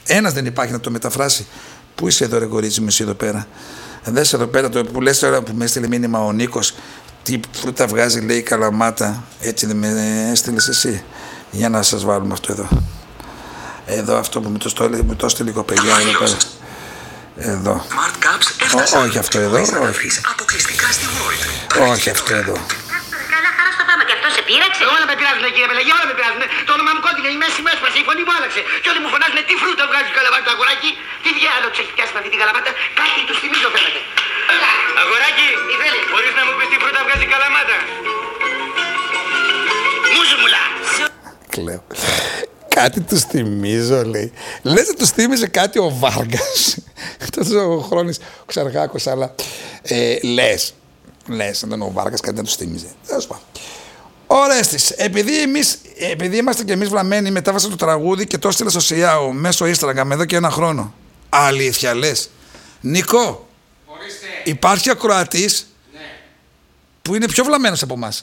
Ένας δεν υπάρχει να το μεταφράσει. Πού είσαι εδώ, ρε κορίτσι μου, εσύ εδώ πέρα. Δες εδώ πέρα το που λες τώρα που με έστειλε μήνυμα ο Νίκος. Τι φρούτα βγάζει, λέει, Καλαμάτα. Έτσι δεν με έστειλες εσύ. Για να σας βάλουμε αυτό εδώ. Εδώ αυτό που μου το έστειλε λίγο παιδιά εδώ πέρα. Εδώ. Όχι αυτό εδώ. Όχι αυτό εδώ. Και αυτό σε πείραξε. Όλα με πειράζουν, κύριε Πελαγία, όλα με πειράζουν. Το όνομα μου κόντινε, η μέση μου έσπασε, η φωνή μου άλλαξε. Και όλοι μου φωνάζουν τι φρούτα βγάζει καλαμάτα το αγοράκι. Τι διάλογο έχει πιάσει με αυτή την καλαμάτα. Κάτι του θυμίζω φαίνεται. Αγοράκι, μπορείς να μου πεις τι φρούτα βγάζει καλαμάτα. Μουζουμουλά. Κλαίω. Κάτι τους θυμίζω, λέει. Λες να τους θύμιζε κάτι ο Βάργας. Αυτός ο Χρόνης, ο Ξαργάκος, αλλά λες, αν ήταν ο Βάργας, κάτι να τους θύμιζε. Τέλος πάντων. Ορέστης, επειδή είμαστε κι εμείς βλαμμένοι, μετάφρασα το τραγούδι και το έστειλα στο ΣΙΑΟ μέσω Instagram εδώ και 1 χρόνο. Αλήθεια λες. Νικό, ορίστε. Υπάρχει ακροατής που είναι πιο βλαμμένος από εμάς.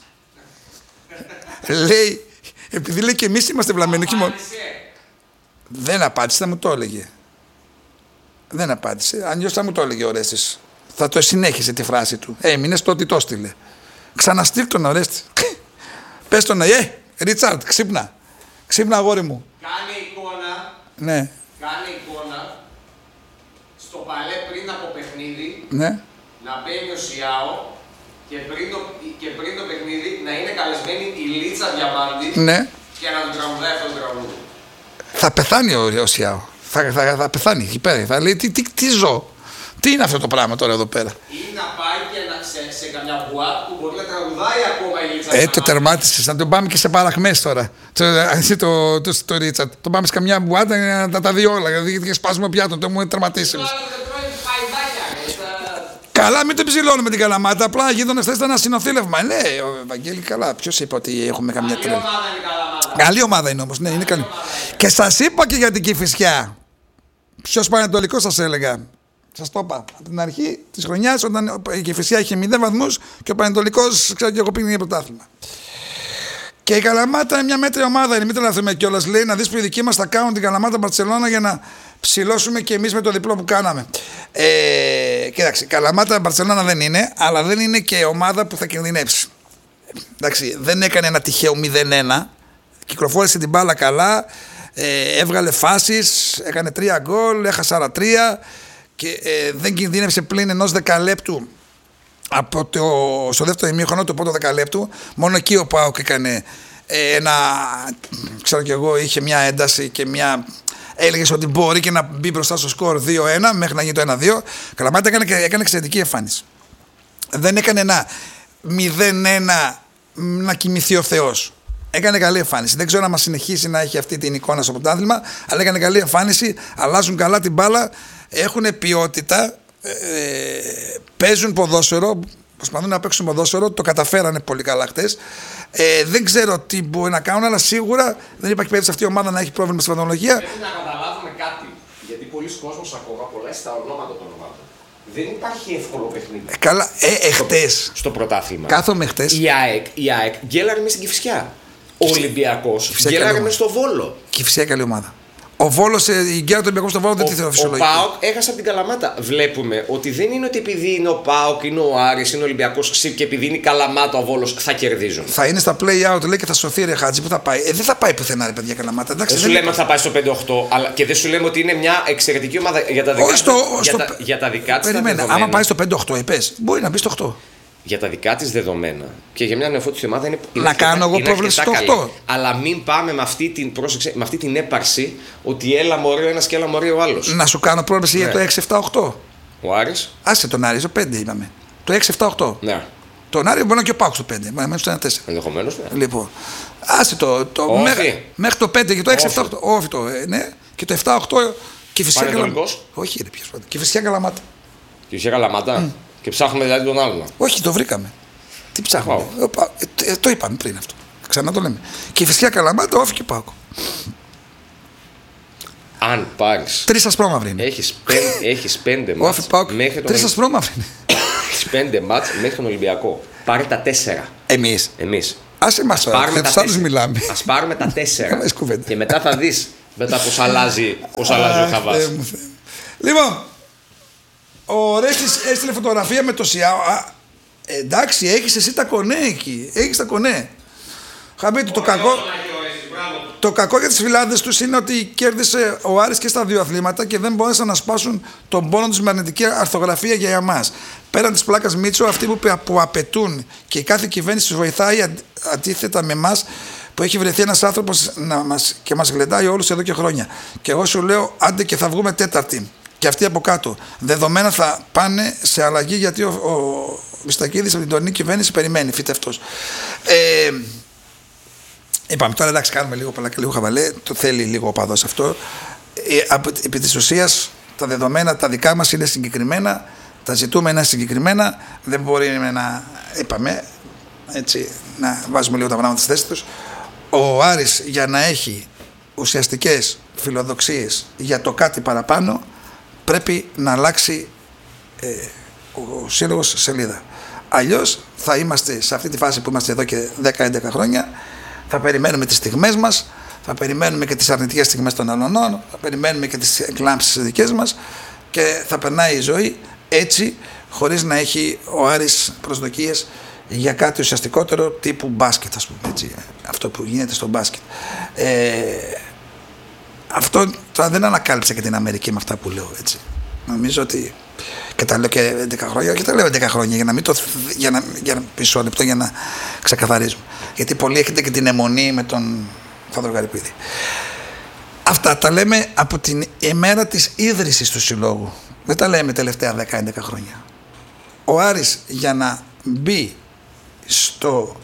Λέει, επειδή λέει και εμείς είμαστε βλαμμένοι, όχι μόνο. Δεν απάντησε, θα μου το έλεγε. Δεν απάντησε. Αν θα μου το έλεγε ο Ορέστης. Θα το συνέχισε τη φράση του. Έμεινε στο ότι το έστειλε. Ξαναστείλ τον Ορέστη. Πες τον, Ρίτσαρντ, ξύπνα. Ξύπνα, αγόρι μου. Κάνε εικόνα. Ναι. Κάνε εικόνα. Στο παλέ πριν από παιχνίδι. Ναι. Να μπαίνει ο ΣΙΑΟ και πριν το παιχνίδι να είναι καλεσμένη η Λίτσα Διαμάντη. Ναι. Και να του τραγουδάει αυτό το τραγούδι. Θα πεθάνει ο ΣΙΑΟ. Θα πεθάνει εκεί πέρα. Θα λέει τι ζω. Τι είναι αυτό το πράγμα τώρα εδώ πέρα. Ή να πάει και σε καμιά μπουάτ που μπορεί να τραγουδάει ακόμα η Λίτσα Διαμάντη. Το τερμάτισες. Να τον πάμε και σε παραχμές τώρα. Το Ρίτσαρντ. Τον πάμε σε καμιά μπουάτ να τα δει όλα. Γιατί σπάσουμε πιάτο. Το μου τερματίσει. Καλά, μην το ψηλώνουμε την Καλαμάτα. Απλά γείτονες θες ένα συνοθήλευμα. Ναι, ο Βαγγέλη, καλά. Ποιος είπε ότι έχουμε καμιά τρέλα. Καλή ομάδα είναι όμως. Ναι, είναι καλή. Και σας είπα και για την Κηφισιά. Ποιος Πανετολικός σας έλεγα. Σας το είπα από την αρχή της χρονιάς, όταν η Κηφισιά είχε 0 βαθμούς και ο Πανετολικός, ξέρω και εγώ, πήγαινε για πρωτάθλημα. Και η Καλαμάτα είναι μια μέτρια ομάδα. Μην τρελαθούμε κιόλας. Λέει να δεις που οι δικοί μας θα κάνουν την Καλαμάτα Μπαρτσελώνα για να ψηλώσουμε κι εμείς με το διπλό που κάναμε. Κοίταξε, Καλαμάτα Μπαρτσελώνα δεν είναι, αλλά δεν είναι και ομάδα που θα κινδυνεύσει. Εντάξει, δεν έκανε ένα τυχαίο 0-1. Κυκλοφόρησε την μπάλα καλά. Έβγαλε φάσεις, έκανε 3 γκολ, έχασε άλλα 3 και δεν κινδύνευσε πλην ενός δεκαλέπτου από στο δεύτερο ημίχρονο, το πρώτο δεκαλέπτου. Μόνο εκεί ο ΠΑΟΚ έκανε ξέρω κι εγώ, είχε μια ένταση και έλεγε ότι μπορεί και να μπει μπροστά στο σκορ 2-1 μέχρι να γίνει το 1-2. Καλαμάτα έκανε εξαιρετική εμφάνιση. Δεν έκανε ένα 0-1 να κοιμηθεί ο Θεός. Έκανε καλή εμφάνιση. Δεν ξέρω αν μας συνεχίσει να έχει αυτή την εικόνα στο πρωτάθλημα, αλλά έκανε καλή εμφάνιση. Αλλάζουν καλά την μπάλα, έχουν ποιότητα, παίζουν ποδόσφαιρο, προσπαθούν να παίξουν ποδόσφαιρο. Το καταφέρανε πολύ καλά χτες. Δεν ξέρω τι μπορεί να κάνουν, αλλά σίγουρα δεν υπάρχει περίπτωση αυτή η ομάδα να έχει πρόβλημα στη βαθμολογία. Πρέπει να καταλάβουμε κάτι. Γιατί πολλοί κόσμος ακόμα πολλά στα ονόματα των ομάδων. Δεν υπάρχει εύκολο παιχνίδι. Καλά, χτες. Στο πρωτάθλημα. Κάθομαι χτες. Η ΑΕΚ γκέλαρε μες στην Κηφισιά. Ο Ολυμπιακός γκέλαρε μες στο Βόλο. Κηφισιά καλή ομάδα. Ο Βόλος, η γκέλα του Ολυμπιακού στο Βόλο δεν τη θέλω φυσιολογική. Ο ΠΑΟΚ έχασε από την Καλαμάτα. Βλέπουμε ότι δεν είναι ότι επειδή είναι ο ΠΑΟΚ, είναι ο Άρης, είναι ο Ολυμπιακός και επειδή είναι η Καλαμάτα ο Βόλος θα κερδίζουν. Θα είναι στα play-out, λέει, και θα σωθεί ρε Χάτζη. Πού θα πάει. Δεν θα πάει πουθενά, ρε παιδιά, Καλαμάτα. Εντάξει, δεν σου λέμε ότι θα πάει στο 5-8, αλλά και δεν σου λέμε ότι είναι μια εξαιρετική ομάδα για τα δικά της. Για τα δικά της. Περιμένε, άμα πάει στο 5-8, πες, μπορεί να μπει στο 8. Για τα δικά της δεδομένα και για μια νεοφώτιστη ομάδα είναι. Να κάνω εγώ πρόβλεψη στο 8. Αλλά μην πάμε με αυτή την έπαρση ότι έλα μωρέ ο ένας και έλα μωρέ ο άλλος. Να σου κάνω πρόβλεψη για το 6-7-8. Ο Άρης. Άσε τον Άρη, στο 5 είπαμε. Το 6-7-8. Ναι. Τον Άρη μπορεί να και ο Πάουκ στο 5. Μπορεί να μένει στο 1-4. Ενδεχομένως, ναι. Λοιπόν, άσε μέχρι το 5 και το 6-7-8. Όχι το, ναι. Και το 7-8 και φυσικά Καλαμάτα. Όχι, ρε ποιος. Και φυσικά Καλαμάτα. Και φυσικά Καλαμάτα. Και ψάχνουμε δηλαδή τον άλλον. Όχι, το βρήκαμε. Τι ψάχνουμε. Το είπαμε πριν αυτό. Ξανά το λέμε. Και φυσικά Καλαμάτα, όφη και Πάουκ. Αν πάρεις. 3 ασπρόμαυροι είναι. Έχεις 5 μάτς μέχρι τον. 3 ασπρόμαυροι είναι. Έχεις 5 μάτς μέχρι τον Ολυμπιακό. Πάρε τα 4. Εμείς. Άσε μας τώρα. Για τους άλλους μιλάμε. Ας πάρουμε τα 4. Και μετά θα δεις Μετά πως αλλάζει ο Χαβάς. Λοιπόν, ο Ρέστης έστειλε φωτογραφία με το Σιάο. Εντάξει, έχεις εσύ τα κονέ εκεί. Έχεις τα κονέ. Χαμπίτι, το κακό για τις φυλάδες τους είναι ότι κέρδισε ο Άρης και στα δύο αθλήματα και δεν μπόρεσαν να σπάσουν τον πόνο τους με αρνητική αρθογραφία για εμάς. Πέραν της πλάκας Μίτσο, αυτοί που απαιτούν και η κάθε κυβέρνηση τους βοηθάει αντίθετα με εμάς, που έχει βρεθεί ένας άνθρωπος και μας γλεντάει όλους εδώ και χρόνια. Και εγώ σου λέω, άντε και θα βγούμε τέταρτη. Και αυτοί από κάτω. Δεδομένα θα πάνε σε αλλαγή, γιατί ο Μιστακίδης από την τωρινή κυβέρνηση περιμένει, φυτευτός. Είπαμε τώρα, εντάξει, κάνουμε λίγο παλά και λίγο χαβαλέ, το θέλει λίγο ο παδός αυτό. Επί της ουσίας, τα δεδομένα τα δικά μας είναι συγκεκριμένα, τα ζητούμενα συγκεκριμένα, δεν μπορεί να, είπαμε, έτσι, να βάζουμε λίγο τα πράγματα στη θέση τους. Ο Άρης, για να έχει ουσιαστικές φιλοδοξίες για το κάτι παραπάνω, πρέπει να αλλάξει ο σύλλογος σελίδα. Αλλιώς θα είμαστε σε αυτή τη φάση που είμαστε εδώ και 10-11 χρόνια, θα περιμένουμε τις στιγμές μας, θα περιμένουμε και τις αρνητικές στιγμές των αλλωνών, θα περιμένουμε και τις εκλάμψεις τις δικές μας και θα περνάει η ζωή έτσι, χωρίς να έχει ο Άρης προσδοκίες για κάτι ουσιαστικότερο τύπου μπάσκετ, ας πούμε, έτσι, αυτό που γίνεται στο μπάσκετ. Αυτό τώρα δεν ανακάλυψα και την Αμερική με αυτά που λέω, έτσι. Νομίζω ότι, και τα λέω και 11 χρόνια, και τα λέω 11 χρόνια για να μην το, για πίσω λεπτό, για να ξεκαθαρίζουμε. Γιατί πολλοί έχετε και την αιμονή με τον Θόδωρο Γαρυπίδη. Αυτά τα λέμε από την ημέρα της ίδρυσης του συλλόγου. Δεν τα λέμε τελευταία 10-11 χρόνια. Ο Άρης, για να μπει στο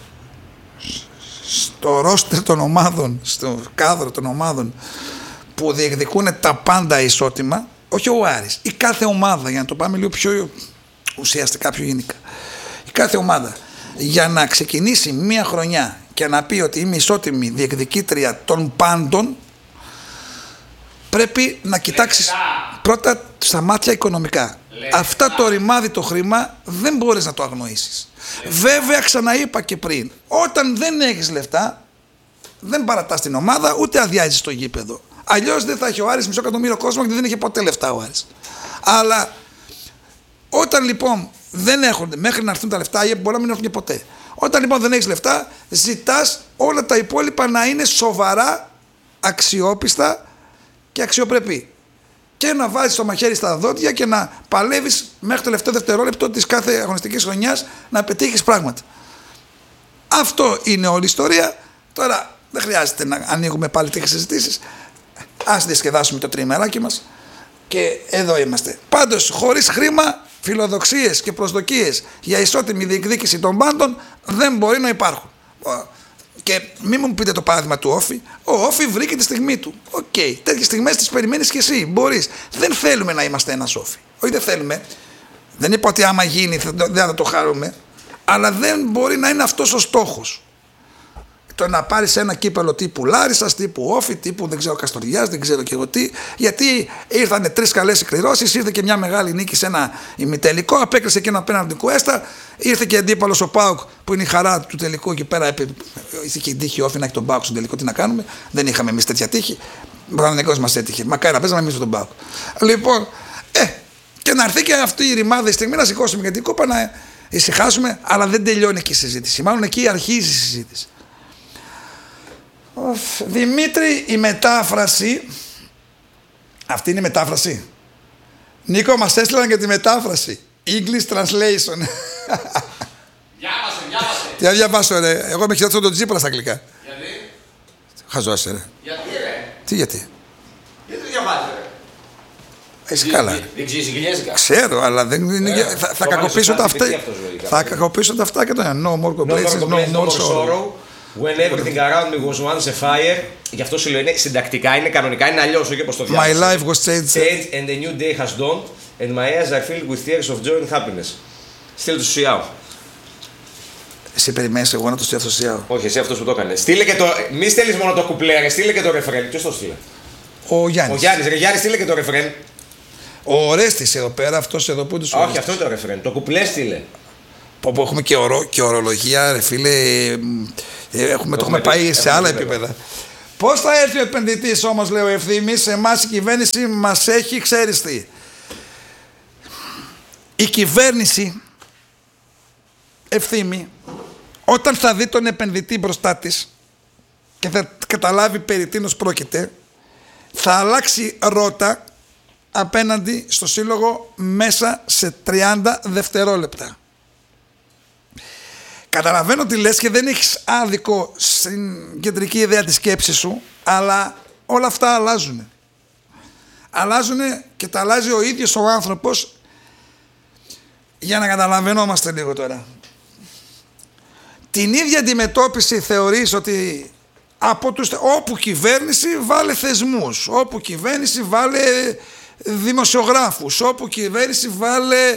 ρόστερ των ομάδων, στο κάδρο των ομάδων που διεκδικούν τα πάντα ισότιμα, όχι ο Άρης, η κάθε ομάδα, για να το πάμε λίγο πιο ουσιαστικά, πιο γενικά, η κάθε ομάδα για να ξεκινήσει μία χρονιά και να πει ότι είμαι ισότιμη διεκδικήτρια των πάντων, πρέπει να κοιτάξεις πρώτα στα μάτια οικονομικά. Αυτά το ρημάδι το χρήμα δεν μπορείς να το αγνοήσεις. Βέβαια, ξαναείπα και πριν, όταν δεν έχεις λεφτά, δεν παρατάς την ομάδα, ούτε αδειάζεις το γήπεδο. Αλλιώς δεν θα έχει ο Άρης μισό εκατομμύριο κόσμο, γιατί δεν είχε ποτέ λεφτά ο Άρης. Αλλά όταν λοιπόν δεν έχουν, μέχρι να έρθουν τα λεφτά, ή μπορεί να μην έρθουν και ποτέ. Όταν λοιπόν δεν έχεις λεφτά, ζητάς όλα τα υπόλοιπα να είναι σοβαρά, αξιόπιστα και αξιοπρεπή. Και να βάζεις το μαχαίρι στα δόντια και να παλεύεις μέχρι το τελευταίο δευτερόλεπτο της κάθε αγωνιστικής χρονιάς να πετύχεις πράγματα. Αυτό είναι όλη η ιστορία. Τώρα δεν χρειάζεται να ανοίγουμε πάλι τέτοιες συζητήσεις. Ας διασκεδάσουμε το τριημεράκι μας και εδώ είμαστε. Πάντως, χωρίς χρήμα, φιλοδοξίες και προσδοκίες για ισότιμη διεκδίκηση των πάντων δεν μπορεί να υπάρχουν. Και μην μου πείτε το παράδειγμα του Όφη. Ο Όφη βρήκε τη στιγμή του. Οκ. Τέτοιες στιγμές τις περιμένεις και εσύ. Μπορείς. Δεν θέλουμε να είμαστε ένας Όφη. Όχι, δεν θέλουμε. Δεν είπα ότι άμα γίνει δεν θα το χαρούμε. Αλλά δεν μπορεί να είναι αυτός ο στόχος. Το να πάρεις ένα κύπελο τύπου Λάρισσας, τύπου Όφη, τύπου δεν ξέρω Καστοριάς, δεν ξέρω και εγώ τι. Γιατί ήρθανε 3 καλές εκκληρώσεις, ήρθε και μια μεγάλη νίκη σε ένα ημιτελικό, απέκρισε και ένα πέναλτι Κουέστα, ήρθε και αντίπαλος ο ΠΑΟΚ που είναι η χαρά του τελικού εκεί πέρα. Είχε και τύχη Όφη να έχει τον ΠΑΟΚ στον τελικό, τι να κάνουμε. Δεν είχαμε εμείς τέτοια τύχη. Πραγματικός μας έτυχε. Μακάρι να παίζαμε εμείς τον ΠΑΟΚ. Λοιπόν, και να έρθει και αυτή η ρημάδα η στιγμή να σηκώσουμε και την κούπα, να ησυχάσουμε, αλλά δεν τελειώνει εκεί η συζήτηση. Μάλλον εκεί αρχίζει η συζήτηση. Δημήτρη, η μετάφραση. Αυτή είναι η μετάφραση. Νίκο, μας έστειλαν και τη μετάφραση. English translation. Διάβασε. Τι να διαβάσω, ρε. Εγώ με χειρότερο τον Τζίπρα στα αγγλικά. Γιατί? Χαζός, ρε. Γιατί, ρε. Τι γιατί? Γιατί το διαβάζει, ρε. Εσύ καλά. Δεν ξέρεις Ιγγλέζικα. Ξέρω, αλλά δεν είναι. Θα κακοποιήσω τα αυτά. Θα κακοποιήσω τα αυτά και το no more complaints, no more sorrow. When everything around me was once a fire. Γι' αυτό σου λέω είναι συντακτικά, είναι κανονικά, είναι αλλιώς, όχι όπως το διάβασα. My life was changed and a new day has dawned and my eyes are filled with tears of joy and happiness. Στείλε το Σιάου. Εσύ περιμένεις εγώ να το στείλω στο Σιάου? Όχι, εσύ αυτός που το έκανε. Στείλε και το. Μη στέλνεις μόνο το κουπλέ, στείλε και το ρεφρέν. Ποιος το στείλε? Ο Γιάννης. Ο Γιάννης, ρε Γιάννη, στείλε και το ρεφρέν. Ο Ορέστης εδώ πέρα, αυτός εδώ που τους. Όχι, αυτό είναι το ρεφρέν. Το κουπλέ στείλε. Που έχουμε και ορολογία, ρε φίλε. Το έχουμε πάει σε άλλα επίπεδα. Πώς θα έρθει ο επενδυτής όμως, λέει ο Ευθύμης, εμάς η κυβέρνηση μας έχει, ξέρεις τι. Η κυβέρνηση, Ευθύμη, όταν θα δει τον επενδυτή μπροστά της και θα καταλάβει περί τίνος πρόκειται, θα αλλάξει ρότα απέναντι στο σύλλογο μέσα σε 30 δευτερόλεπτα. Καταλαβαίνω τι λες και δεν έχεις άδικο στην κεντρική ιδέα της σκέψης σου, αλλά όλα αυτά αλλάζουν. Αλλάζουν και τα αλλάζει ο ίδιος ο άνθρωπος. Για να καταλαβαίνόμαστε λίγο τώρα. Την ίδια αντιμετώπιση θεωρείς ότι από τους, όπου κυβέρνηση βάλε θεσμούς, όπου κυβέρνηση βάλε δημοσιογράφους, όπου κυβέρνηση βάλε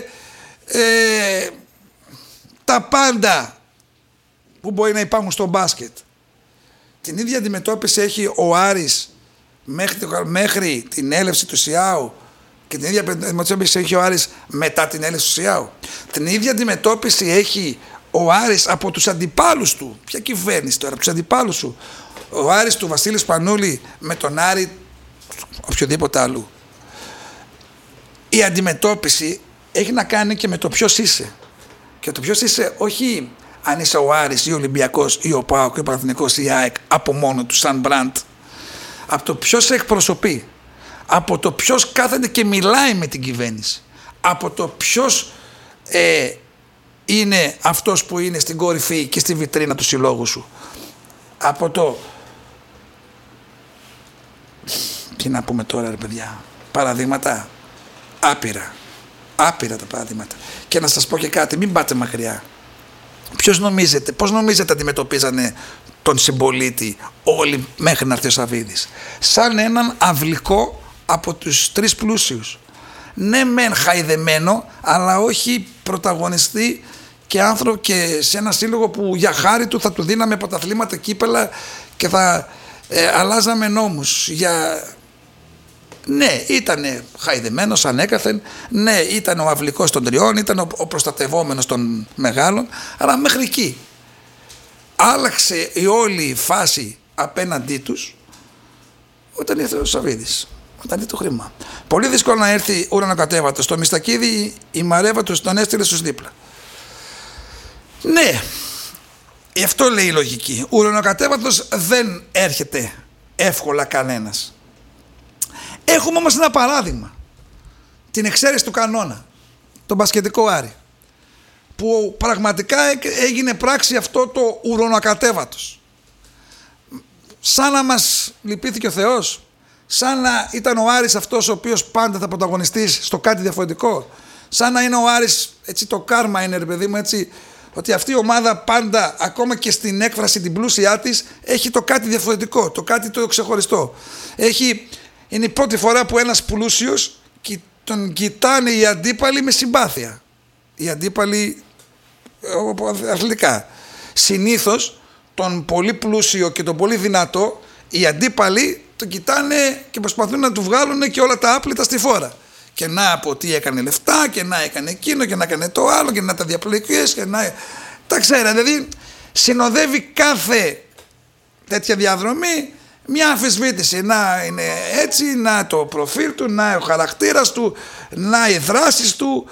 τα πάντα που μπορεί να υπάρχουν στο μπάσκετ. Την ίδια αντιμετώπιση έχει ο Άρης μέχρι την έλευση του ΣΙΑΟ και την ίδια αντιμετώπιση έχει ο Άρης μετά την έλευση του ΣΙΑΟ. Την ίδια αντιμετώπιση έχει ο Άρης από τους αντιπάλους του. Ποια κυβέρνηση τώρα, από τους αντιπάλους σου. Ο Άρης του Βασίλη Σπανούλη με τον Άρη οποιοδήποτε άλλου. Η αντιμετώπιση έχει να κάνει και με το ποιος είσαι. Και το ποιος είσαι, όχι αν είσαι ο Άρης ή ο Ολυμπιακός ή ο ΠΑΟΚ ή ο Παναθηναϊκός ή η ΑΕΚ από μόνο του σαν μπραντ. Από το ποιος σε εκπροσωπεί. Από το ποιος κάθεται και μιλάει με την κυβέρνηση. Από το ποιος είναι αυτός που είναι στην κορυφή και στη βιτρίνα του συλλόγου σου. Από το... Τι να πούμε τώρα ρε παιδιά. Παραδείγματα άπειρα. Άπειρα τα παραδείγματα. Και να σας πω και κάτι, μην πάτε μακριά. Πώς νομίζετε αντιμετωπίζανε τον συμπολίτη όλοι μέχρι να έρθει ο Σαββίδης? Σαν έναν αυλικό από τους τρεις πλούσιους. Ναι μεν χαϊδεμένο, αλλά όχι πρωταγωνιστή και άνθρωπο και σε ένα σύλλογο που για χάρη του θα του δίναμε πρωταθλήματα, κύπελα και θα αλλάζαμε νόμους. Ναι, ήταν χαϊδεμένος ανέκαθεν, ναι, ήταν ο αυλικός των τριών, ήταν ο προστατευόμενος των μεγάλων, αλλά μέχρι εκεί. Άλλαξε η όλη φάση απέναντί τους όταν ήρθε ο Σαββίδης, όταν ήρθε το χρήμα. Πολύ δύσκολο να έρθει ουρανοκατέβατος. Το Μιστακίδη η Μαρέβα τους τον έστειλε στους δίπλα. Ναι, γι' αυτό λέει η λογική. Ουρανοκατέβατος δεν έρχεται εύκολα κανένας. Έχουμε όμως ένα παράδειγμα. Την εξαίρεση του κανόνα. Τον μπασκετικό Άρη. Που πραγματικά έγινε πράξη αυτό το ουρανοκατέβατος. Σαν να μας λυπήθηκε ο Θεός. Σαν να ήταν ο Άρης αυτός ο οποίος πάντα θα πρωταγωνιστείς στο κάτι διαφορετικό. Σαν να είναι ο Άρης, έτσι το κάρμα είναι ρε παιδί μου, έτσι, ότι αυτή η ομάδα πάντα, ακόμα και στην έκφραση την πλούσια της, έχει το κάτι διαφορετικό, το κάτι το ξεχωριστό. Είναι η πρώτη φορά που ένας πλούσιος τον κοιτάνε οι αντίπαλοι με συμπάθεια. Οι αντίπαλοι αθλητικά. Συνήθως τον πολύ πλούσιο και τον πολύ δυνατό οι αντίπαλοι τον κοιτάνε και προσπαθούν να του βγάλουν και όλα τα άπλυτα στη φόρα. Και να από τι έκανε λεφτά και να έκανε εκείνο και να έκανε το άλλο και να τα διαπλοκές και να... Τα ξέρετε, δηλαδή συνοδεύει κάθε τέτοια διαδρομή μια αμφισβήτηση, να είναι έτσι, να το προφίλ του, να ο χαρακτήρας του, να οι δράσεις του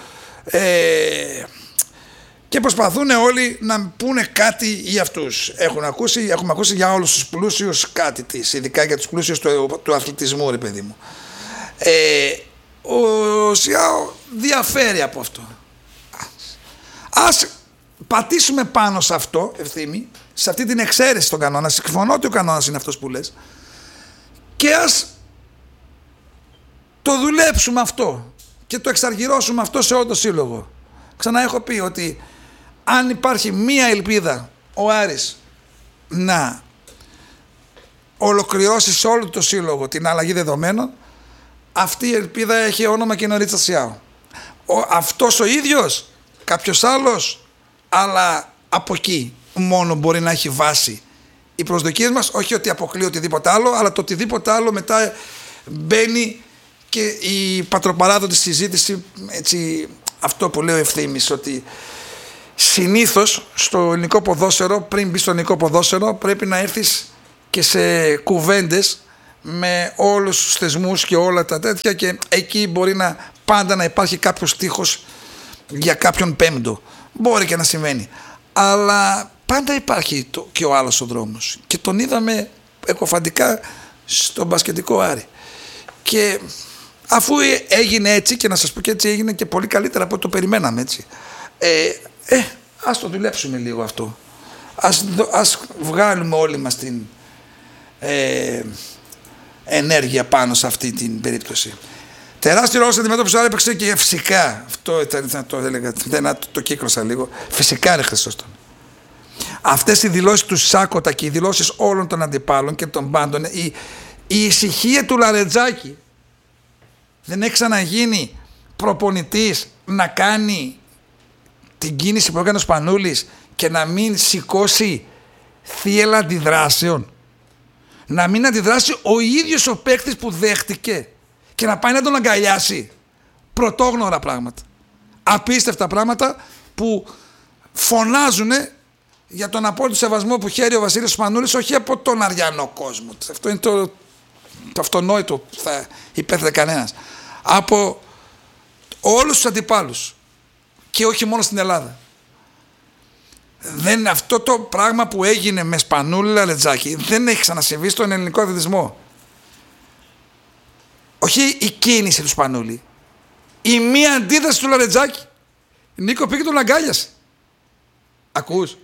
και προσπαθούν όλοι να πούνε κάτι για αυτούς. Έχουμε ακούσει για όλους τους πλούσιους κάτι της, ειδικά για τους πλούσιους του αθλητισμού ρε παιδί μου. Ο ΣΙΑΟ διαφέρει από αυτό. Ας πατήσουμε πάνω σε αυτό, Ευθύμη, σε αυτή την εξαίρεση στον κανόνα. Συμφωνώ ότι ο κανόνας είναι αυτός που λες. Και ας το δουλέψουμε αυτό και το εξαργυρώσουμε αυτό σε όλο το σύλλογο. Ξανά έχω πει ότι αν υπάρχει μία ελπίδα ο Άρης να ολοκληρώσει σε όλο το σύλλογο την αλλαγή δεδομένων, αυτή η ελπίδα έχει όνομα και νωρίτσα ΣΙΑΟ. Αυτός ο ίδιος, κάποιος άλλος, αλλά από εκεί μόνο μπορεί να έχει βάση οι προσδοκίες μας, όχι ότι αποκλεί οτιδήποτε άλλο, αλλά το οτιδήποτε άλλο μετά μπαίνει και η πατροπαράδοτη συζήτηση, έτσι, αυτό που λέει ο Ευθύμης, ότι συνήθως στο ελληνικό ποδόσφαιρο, πριν μπει στο ελληνικό ποδόσφαιρο, πρέπει να έρθεις και σε κουβέντες με όλους τους θεσμούς και όλα τα τέτοια, και εκεί μπορεί πάντα να υπάρχει κάποιος τείχος για κάποιον πέμπτο. Μπορεί και να συμβαίνει. Αλλά πάντα υπάρχει και ο άλλος ο δρόμος. Και τον είδαμε εκοφαντικά στον μπασκετικό Άρη. Και αφού έγινε έτσι, και να σας πω και έτσι έγινε και πολύ καλύτερα από ό,τι το περιμέναμε, έτσι. Ας το δουλέψουμε λίγο αυτό. Ας βγάλουμε όλοι μας την ενέργεια πάνω σε αυτή την περίπτωση. Τεράστιο ρόλο στην αντιμετώπιση του Άρη έπαιξε και φυσικά. Αυτό ήταν, το έλεγα, το κύκλωσα λίγο. Φυσικά, ρε Χριστόστον. Αυτές οι δηλώσεις του Σάκοτα και οι δηλώσεις όλων των αντιπάλων και των πάντων, η ησυχία του Λαρετζάκη. Δεν έχει ξαναγίνει προπονητής να κάνει την κίνηση που έκανε ο Σπανούλης και να μην σηκώσει θύελλα αντιδράσεων. Να μην αντιδράσει ο ίδιος ο παίκτης που δέχτηκε και να πάει να τον αγκαλιάσει. Πρωτόγνωρα πράγματα. Απίστευτα πράγματα που φωνάζουν για τον απόλυτο σεβασμό που χαίρει ο Βασίλης Σπανούλης, όχι από τον αριανό κόσμο. Αυτό είναι το αυτονόητο που θα υπέθετε κανένας. Από όλους τους αντιπάλους. Και όχι μόνο στην Ελλάδα. Αυτό το πράγμα που έγινε με Σπανούλη Λαρετζάκη δεν έχει ξανασυμβεί στον ελληνικό αθλητισμό. Όχι η κίνηση του Σπανούλη. Η μία αντίδραση του Λαρετζάκη. Νίκο πήγε τον αγκάλιασε. Ακούς?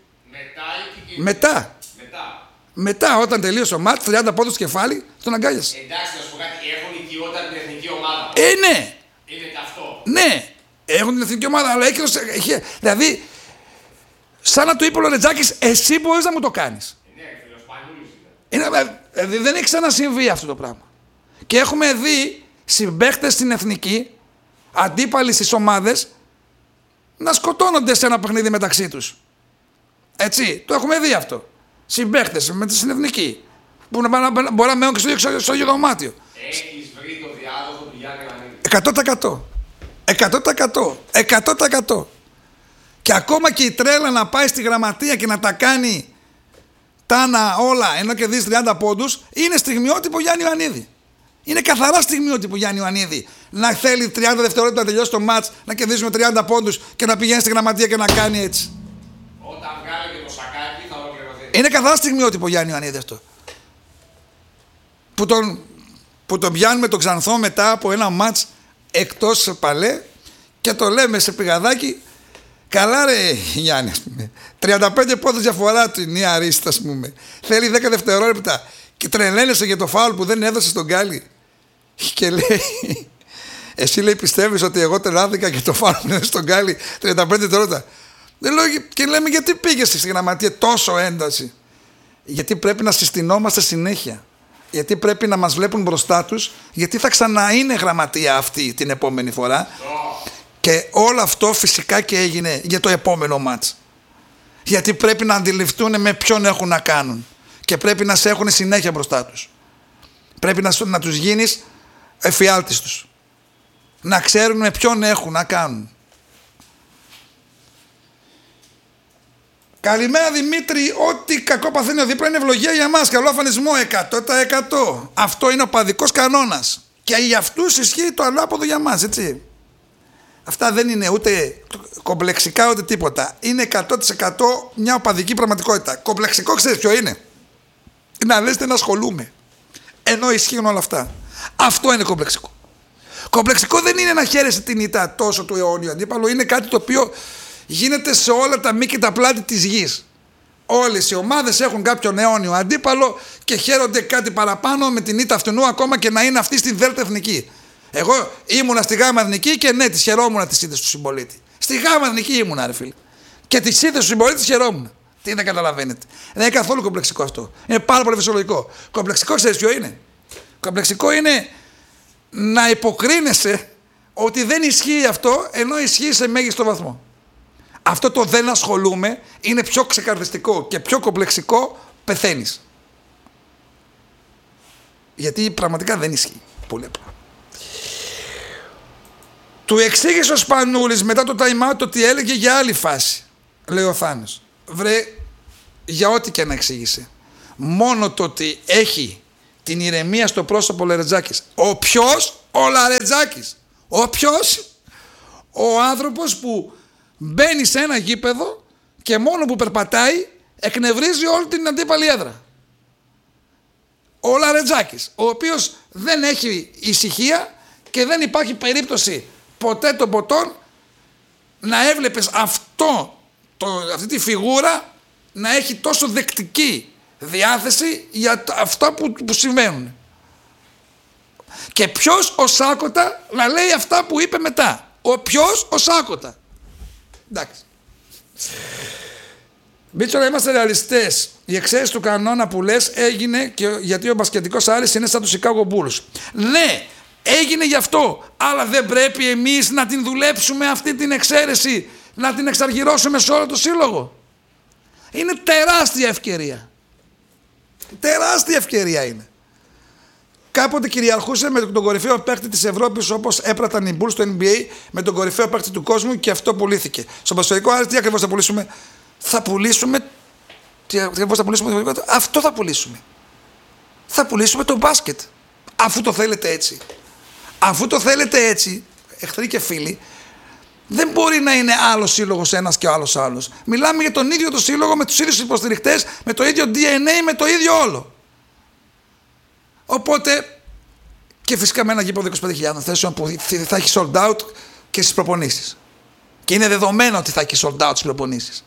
Μετά όταν τελείωσε ο μάτς, 30 πόντους κεφάλι, τον αγκάλιασε. Εντάξει, να σου πω κάτι, έχουν οικειότητα την εθνική ομάδα. Ναι. Είναι αυτό. Ναι, έχουν την εθνική ομάδα, αλλά είχε. Δηλαδή, σαν να του είπε ο Λαρετζάκης, εσύ μπορείς να μου το κάνεις. Ναι, φιλοσπανούλης. Δεν έχει ξανασυμβεί αυτό το πράγμα. Και έχουμε δει συμπαίχτες στην εθνική, αντίπαλοι στις ομάδες, να σκοτώνονται σε ένα παιχνίδι μεταξύ τους. Έτσι, το έχουμε δει αυτό. Συμπαίχτες με την εθνική, που μπορεί να μένουν και στο ίδιο δωμάτιο. Έχεις βρει το διάδοχο του Γιάννη Ιωαννίδη. 100%. Και ακόμα και η τρέλα να πάει στη γραμματεία και να τα κάνει τάνα όλα, ενώ κερδίζει 30 πόντους, είναι στιγμιότυπο Γιάννη Ιωαννίδη. Είναι καθαρά στιγμιότυπο Γιάννη Ιωαννίδη. Να θέλει 30 δευτερόλεπτα να τελειώσει το μάτς, να κερδίσουμε 30 πόντους και να πηγαίνει στη γραμματεία και να κάνει έτσι. Όταν βγάλει και το σακάκι θα ολοκληρωθεί. Είναι καθαρά στιγμιότυπο Γιάννη Ιωαννίδη αυτό. Που τον πιάνουμε τον Ξανθό μετά από ένα μάτς εκτός Παλέ και το λέμε σε πηγαδάκι. Καλά ρε Γιάννη, ας πούμε. 35 πόντους διαφορά του η Αρίστα, ας πούμε. Θέλει 10 δευτερόλεπτα και τρελαίνεσαι για το φάουλ που δεν έδωσε στον Γκάλι. Και λέει, εσύ λέει πιστεύεις ότι εγώ τρελάθηκα και το φάουλ που έδωσε στον Γκάλι 35 δευτερόλεπτα. Και λέμε γιατί πήγες στη γραμματεία τόσο ένταση. Γιατί πρέπει να συστηνόμαστε συνέχεια. Γιατί πρέπει να μας βλέπουν μπροστά τους. Γιατί θα ξαναείνε γραμματεία αυτή την επόμενη φορά. Και όλο αυτό φυσικά και έγινε για το επόμενο μάτς. Γιατί πρέπει να αντιληφθούν με ποιον έχουν να κάνουν. Και πρέπει να σε έχουν συνέχεια μπροστά τους. Πρέπει να τους γίνεις εφιάλτης τους. Να ξέρουν με ποιον έχουν να κάνουν. Καλημέρα Δημήτρη, ό,τι κακό παθαίνει ο δίπλα είναι ευλογία για μας. Καλό αφανισμό 100%. Αυτό είναι ο παδικός κανόνας. Και για αυτούς ισχύει το ανάποδο για μας, έτσι. Αυτά δεν είναι ούτε κομπλεξικά ούτε τίποτα. Είναι 100% μια οπαδική πραγματικότητα. Κομπλεξικό ξέρεις ποιο είναι? Να λες δεν ασχολούμαι. Ενώ ισχύουν όλα αυτά. Αυτό είναι κομπλεξικό. Κομπλεξικό δεν είναι να χαίρεσαι την ήττα τόσο του αιώνιου αντίπαλου. Είναι κάτι το οποίο γίνεται σε όλα τα μήκη και τα πλάτη της γης. Όλες οι ομάδες έχουν κάποιον αιώνιο αντίπαλο και χαίρονται κάτι παραπάνω με την ήττα αυτού, ακόμα και να είναι αυτή στη Δέλτα Εθνική. Εγώ ήμουνα στη Γάμα Εθνική και ναι, τις χαιρόμουν τις ήττες του συμπολίτη. Στη Γάμα Εθνική ήμουνα, ρε φίλε. Και τις ήττες του συμπολίτη τις χαιρόμουν. Τι δεν καταλαβαίνετε. Δεν είναι καθόλου κομπλεξικό αυτό. Είναι πάρα πολύ φυσιολογικό. Κομπλεξικό ξέρεις ποιο είναι? Κομπλεξικό είναι να υποκρίνεσαι ότι δεν ισχύει αυτό ενώ ισχύει σε μέγιστο βαθμό. Αυτό το δεν ασχολούμαι είναι πιο ξεκαρδιστικό και πιο κομπλεξικό, πεθαίνεις. Γιατί πραγματικά δεν ισχύει. Πολύ απλά. Του εξήγησε ο Σπανούλης μετά το time out ότι έλεγε για άλλη φάση. Λέει ο Θάνος. Βρε, για ό,τι και να εξήγησε. μόνο το ότι έχει την ηρεμία στο πρόσωπο ο Λαρετζάκης. Ο Λαρετζάκης. Ο άνθρωπος που μπαίνει σε ένα γήπεδο και μόνο που περπατάει εκνευρίζει όλη την αντίπαλη έδρα. Ο Λαρετζάκης, ο οποίος δεν έχει ησυχία και δεν υπάρχει περίπτωση ποτέ των ποτών να έβλεπες αυτή τη φιγούρα να έχει τόσο δεκτική διάθεση για αυτά που συμβαίνουν. Και ποιος ο Σάκοτα να λέει αυτά που είπε μετά. Ο Σάκοτα. Εντάξει. Μπίτσορα, είμαστε ρεαλιστές. Η εξαίρεση του κανόνα που λες έγινε και γιατί ο μπασκετικός Άρης είναι σαν του Chicago Bulls. Ναι, έγινε γι' αυτό. Αλλά δεν πρέπει εμείς να την δουλέψουμε αυτή την εξαίρεση, να την εξαργυρώσουμε σε όλο το σύλλογο. Είναι τεράστια ευκαιρία. Τεράστια ευκαιρία είναι. Κάποτε κυριαρχούσε με τον κορυφαίο παίκτη της Ευρώπης, όπως έπραταν οι Bulls στο NBA με τον κορυφαίο παίκτη του κόσμου, και αυτό πουλήθηκε. Στο μπασκετικό Άρη τι ακριβώς θα πουλήσουμε? Αυτό θα πουλήσουμε. Θα πουλήσουμε το μπάσκετ. Αφού το θέλετε έτσι. Αφού το θέλετε έτσι, εχθροί και φίλοι, δεν μπορεί να είναι άλλος σύλλογος ένας και άλλος άλλος. Μιλάμε για τον ίδιο το σύλλογο, με τους ίδιους υποστηριχτές, με το ίδιο DNA, με το ίδιο όλο. Οπότε, και φυσικά με ένα γήπεδο 25.000 θέσεων που θα έχει sold out και στις προπονήσεις. Και είναι δεδομένο ότι θα έχει sold out στις προπονήσεις.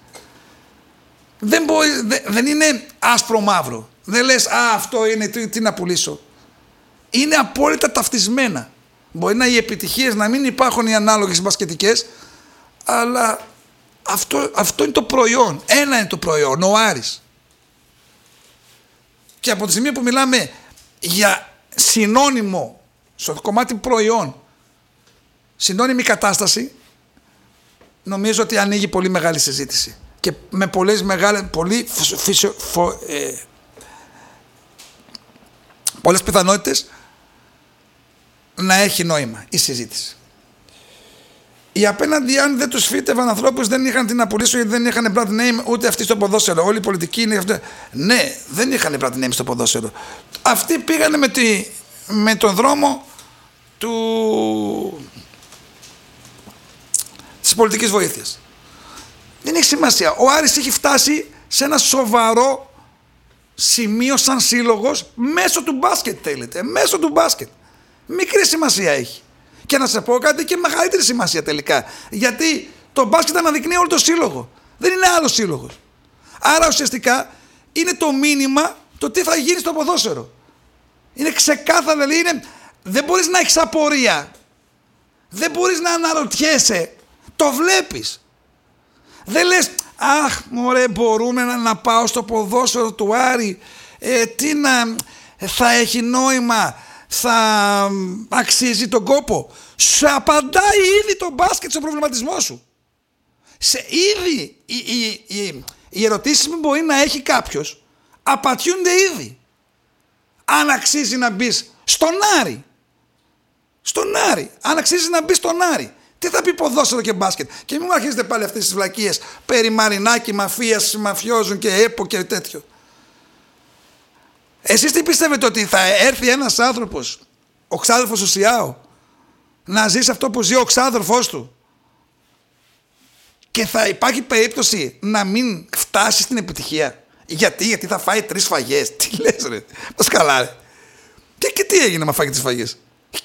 Δεν είναι άσπρο μαύρο. Δεν λες αυτό είναι, τι να πουλήσω. Είναι απόλυτα ταυτισμένα. Μπορεί να οι επιτυχίες να μην υπάρχουν οι ανάλογες μπασκετικές, αλλά αυτό είναι το προϊόν. Ένα είναι το προϊόν, ο Άρης. Και από τη στιγμή που μιλάμε για συνώνυμο στο κομμάτι προϊόν, συνώνυμη κατάσταση, νομίζω ότι ανοίγει πολύ μεγάλη συζήτηση. Και με πολλές πιθανότητες να έχει νόημα η συζήτηση. Οι απέναντι, αν δεν τους φύτευαν ανθρώπους, δεν είχαν την να πουλήσουν, γιατί δεν είχαν brand name ούτε αυτοί στο ποδόσφαιρο. Όλοι οι πολιτικοί είναι αυτοί. Ναι, δεν είχαν brand name στο ποδόσφαιρο. Αυτοί πήγανε με τον δρόμο της πολιτικής βοήθειας. Δεν έχει σημασία. Ο Άρης έχει φτάσει σε ένα σοβαρό σημείο σαν σύλλογος μέσω του μπάσκετ, θέλετε. Μέσω του μπάσκετ. Μικρή σημασία έχει. Και να σας πω κάτι, και μεγαλύτερη σημασία τελικά. Γιατί το μπάσκετ αναδεικνύει όλο το σύλλογο. Δεν είναι άλλος σύλλογος. Άρα ουσιαστικά είναι το μήνυμα το τι θα γίνει στο ποδόσφαιρο. Είναι ξεκάθαρο, δηλαδή δεν μπορείς να έχεις απορία. Δεν μπορείς να αναρωτιέσαι. Το βλέπεις. Δεν λες, αχ μωρέ, μπορούμε να πάω στο ποδόσφαιρο του Άρη, θα έχει νόημα, θα αξίζει τον κόπο. Σου απαντάει ήδη το μπάσκετ στον προβληματισμό σου. Ήδη οι ερωτήσεις που μπορεί να έχει κάποιος απαντιούνται ήδη. Αν αξίζει να μπεις στον Άρη. Στον Άρη. Αν αξίζει να μπεις στον Άρη. Τι θα πει ποδόσφαιρο και μπάσκετ? Και μην μου αρχίζετε πάλι αυτές τις βλακίες περί Μαρινάκη, μαφίας, μαφιόζων και ΕΠΟ και τέτοιο. Εσείς τι πιστεύετε, ότι θα έρθει ένας άνθρωπος, ο ξάδερφος του Σιάου, να ζήσει αυτό που ζει ο ξάδερφός του, και θα υπάρχει περίπτωση να μην φτάσει στην επιτυχία? Γιατί θα φάει 3 σφαγές. Τι λες ρε, μας καλά ρε. Και τι έγινε να φάει 3 σφαγές?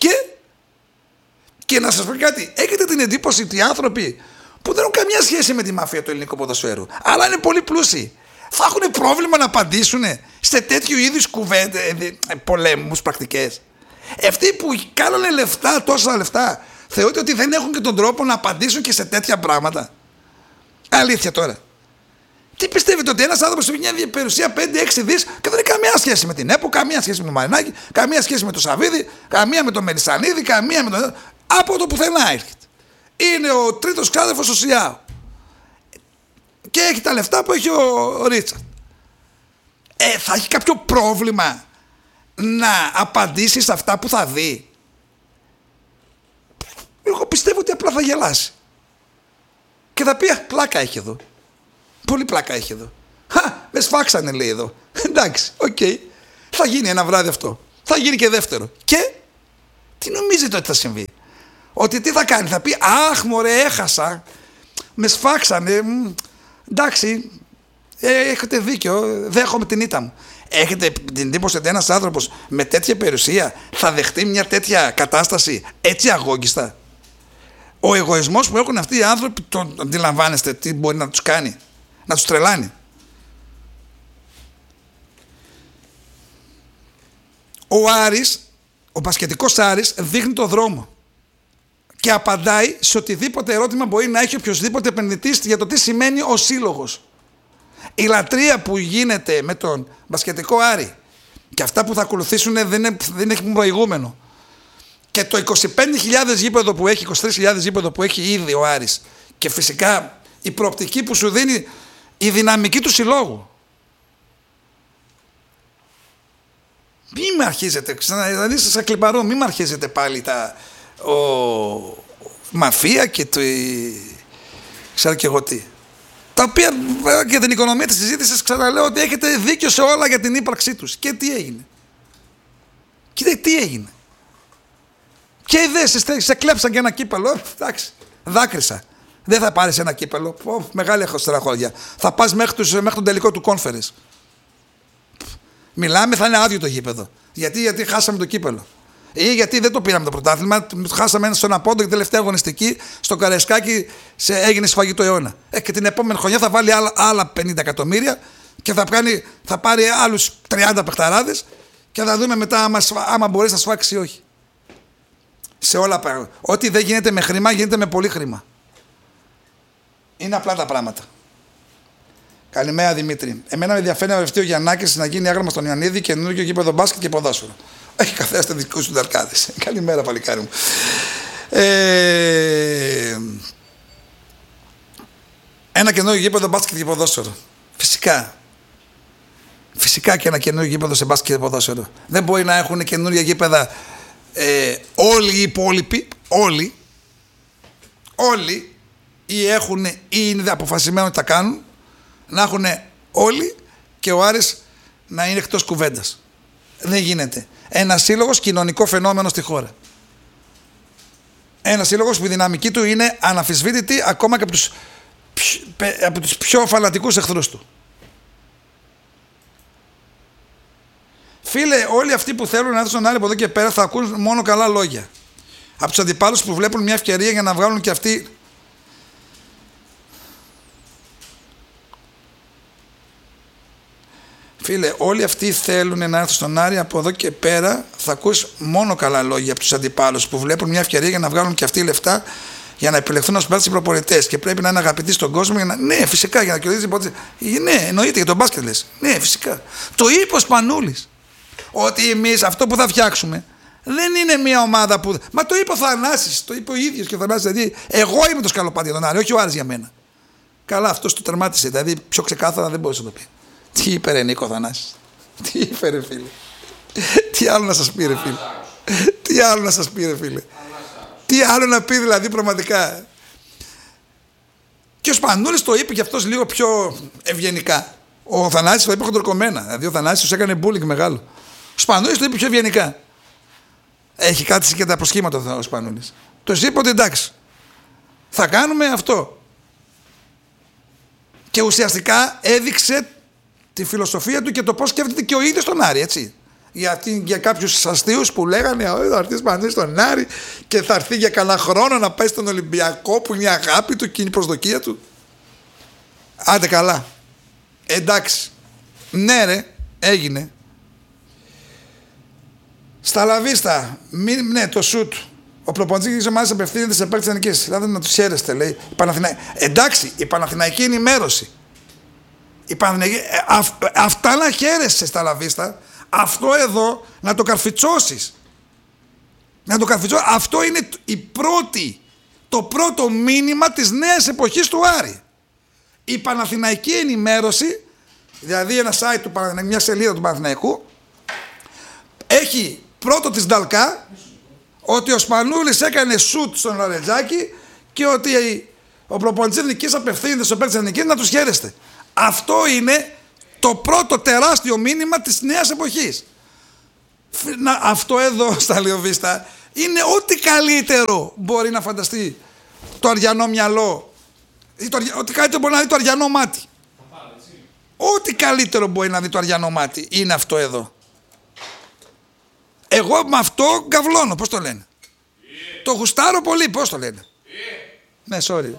Και να σας πω κάτι, έχετε την εντύπωση ότι οι άνθρωποι που δεν έχουν καμία σχέση με τη μαφία του ελληνικού ποδοσφαίρου, αλλά είναι πολύ πλούσιοι, θα έχουν πρόβλημα να απαντήσουν σε τέτοιου είδους πολέμους, πρακτικές? Αυτοί που κάνανε λεφτά, τόσα λεφτά, θεωρείτε ότι δεν έχουν και τον τρόπο να απαντήσουν και σε τέτοια πράγματα? Αλήθεια τώρα. Τι πιστεύετε, ότι ένας άνθρωπος έχει μια περιουσία 5-6 δις και δεν έχει καμία σχέση με την ΕΠΟ, καμία σχέση με τον Μαρινάκη, καμία σχέση με τον Σαββίδη, καμία με τον Μελισσανίδη, καμία με τον... Από το πουθενά έρχεται. Είναι ο τρίτος ξάδερφος του Σιάου. Και έχει τα λεφτά που έχει ο Ρίτσαρντ. Θα έχει κάποιο πρόβλημα να απαντήσει σε αυτά που θα δει? Εγώ πιστεύω ότι απλά θα γελάσει. Και θα πει, πλάκα έχει εδώ. Πολύ πλάκα έχει εδώ. Με σφάξανε, λέει εδώ. Εντάξει, οκ. Θα γίνει ένα βράδυ αυτό. Θα γίνει και δεύτερο. Και τι νομίζετε ότι θα συμβεί? Ότι τι θα κάνει? Θα πει αχ μωρέ, έχασα. Με σφάξανε. Εντάξει, έχετε δίκιο. Δέχομαι την ήττα μου. Έχετε την εντύπωση ότι ένας άνθρωπος με τέτοια περιουσία θα δεχτεί μια τέτοια κατάσταση έτσι αγόγγιστα? Ο εγωισμός που έχουν αυτοί οι άνθρωποι, τον αντιλαμβάνεστε τι μπορεί να τους κάνει? Να τους τρελάνει. Ο Άρης, ο μπασκετικός Άρης, δείχνει το δρόμο και απαντάει σε οτιδήποτε ερώτημα μπορεί να έχει οποιοσδήποτε επενδυτής για το τι σημαίνει ο σύλλογος. Η λατρεία που γίνεται με τον μπασκετικό Άρη και αυτά που θα ακολουθήσουν δεν έχουν προηγούμενο. Και το 25.000 γήπεδο που έχει, 23.000 γήπεδο που έχει ήδη ο Άρης, και φυσικά η προοπτική που σου δίνει η δυναμική του συλλόγου. Μη με αρχίζετε, δηλαδή σας ακλιπαρώ, μη με αρχίζετε πάλι μαφία και το ξέρω και εγώ τι. Τα οποία για την οικονομία της συζήτησης ξαναλέω ότι έχετε δίκιο σε όλα για την ύπαρξή τους. Και τι έγινε? Κοίτα τι έγινε. Και ιδέες, σε κλέψαν και ένα κύπελο. Εντάξει, δάκρυσα. Δεν θα πάρεις ένα κύπελο. Μεγάλη έχω στεναχώρια. Θα πας μέχρι τον τελικό του conference. Μιλάμε, θα είναι άδειο το γήπεδο. Γιατί χάσαμε το κύπελο. Ή γιατί δεν το πήραμε το πρωτάθλημα. Χάσαμε στον απόντο και τελευταία αγωνιστική στο Καρεσκάκι, έγινε σφαγή του αιώνα. Και την επόμενη χρονιά θα βάλει άλλα 50 εκατομμύρια και θα πάρει άλλους 30 παιχταράδες και θα δούμε μετά άμα μπορείς να σφάξει ή όχι. Σε όλα πράγματα. Ό,τι δεν γίνεται με χρήμα γίνεται με πολύ χρήμα. Είναι απλά τα πράγματα. Καλημέρα Δημήτρη. Εμένα με ενδιαφέρει να βρεθεί ο Γιαννάκης να γίνει άγραμμα στον Ιωαννίδη και καινούργιο γήπεδο μπάσκετ και ποδόσφαιρο. Έχει καθένα δικούς του ταρκάδες. Καλημέρα παλικάρι μου. Ένα καινούργιο γήπεδο μπάσκετ και ποδόσφαιρο. Φυσικά. Φυσικά και ένα καινούργιο γήπεδο σε μπάσκετ και ποδόσφαιρο. Δεν μπορεί να έχουν καινούργια γήπεδα όλοι οι υπόλοιποι. Όλοι ή έχουν ή είναι αποφασισμένοι ότι τα κάνουν. Να έχουν όλοι και ο Άρης να είναι εκτός κουβέντας. Δεν γίνεται. Ένας σύλλογος κοινωνικό φαινόμενο στη χώρα. Ένας σύλλογος που η δυναμική του είναι αναμφισβήτητη ακόμα και από τους πιο φανατικούς εχθρούς του. Φίλε, όλοι αυτοί που θέλουν να έρθουν στον Άρη από εδώ και πέρα θα ακούν μόνο καλά λόγια. Από τους αντιπάλους που βλέπουν μια ευκαιρία για να βγάλουν και αυτοί. Φίλε, όλοι αυτοί θέλουν να έρθουν στον Άρη από εδώ και πέρα θα ακούς μόνο καλά λόγια από τους αντιπάλους που βλέπουν μια ευκαιρία για να βγάλουν και αυτοί λεφτά για να επιλεχθούν ως πράσινοι προπονητές και πρέπει να είναι αγαπητοί στον κόσμο για να. Ναι, φυσικά, για να κερδίσει την υπόθεση. Ναι, εννοείται για τον μπάσκετ λες. Ναι, φυσικά. Το είπε ο Σπανούλης. Ότι εμείς αυτό που θα φτιάξουμε δεν είναι μια ομάδα που. Μα το είπε ο Θανάσης, το είπε ο ίδιος και ο Θανάσης. Δηλαδή, εγώ είμαι το σκαλοπάτι για τον Άρη, όχι ο Άρης για μένα. Καλά, αυτός το τερμάτισε. Δηλαδή, πιο ξεκάθαρα δεν μπορούσε να το πει. Τι είπε ρε Νίκο Θανάσης? Τι είπε ρε φίλε? Τι άλλο να σας πει ρε φίλε? Τι άλλο να σας πει ρε φίλε? Τι άλλο να πει δηλαδή πραγματικά? Και ο Σπανούλης το είπε και αυτός λίγο πιο ευγενικά. Ο Θανάσης το είπε χοντροκομμένα. Δηλαδή ο Θανάσης τους έκανε bullying μεγάλο. Ο Σπανούλης το είπε πιο ευγενικά. Έχει κάτσει και τα προσχήματα ο Σπανούλης. Τους είπε ότι εντάξει, θα κάνουμε αυτό. Και ουσιαστικά έδειξε τη φιλοσοφία του και το πώς σκέφτεται και ο ίδιος τον Άρη, έτσι. Για κάποιους αστείους που λέγανε θα έρθει Σπανούλης στον Άρη και θα έρθει για καλά χρόνο να πάει στον Ολυμπιακό που είναι η αγάπη του και είναι η προσδοκία του. Άντε καλά. Εντάξει. Ναι ρε, έγινε. Στα Λαβίστα, ναι, το σουτ. Ο προπονητής της ομάδας απευθύνεται σε παίκτες εθνικής. Δηλαδή να τους χαίρεστε, λέει. Εντάξει, η Παναθηναϊκή ενημέρωση. Αυτά να χαίρεσαι στα Λαβίστα, αυτό εδώ να το καρφιτσώσεις. Να το καρφιτσώσεις. Αυτό είναι το πρώτο μήνυμα της νέας εποχής του Άρη. Η Παναθηναϊκή ενημέρωση, δηλαδή ένα site του Παναθηναϊκού, μια σελίδα του Παναθηναϊκού, έχει πρώτο της Νταλκά ότι ο Σπανούλης έκανε σουτ στον Λαρετζάκη και ότι ο προπονητής εθνικής απευθύνεται στο παίκτη της εθνικής να τους χαίρεστε. Αυτό είναι Το πρώτο τεράστιο μήνυμα της νέας εποχής. Αυτό εδώ στα Λιοβίστα είναι ό,τι καλύτερο μπορεί να φανταστεί το αριανό μυαλό, ό,τι καλύτερο μπορεί να δει το αριανό μάτι. Ό,τι καλύτερο μπορεί να δει το αριανό μάτι είναι αυτό εδώ. Εγώ με αυτό γκαβλώνω, πώς το λένε. Το γουστάρω πολύ, πώς το λένε. Ναι, sorry.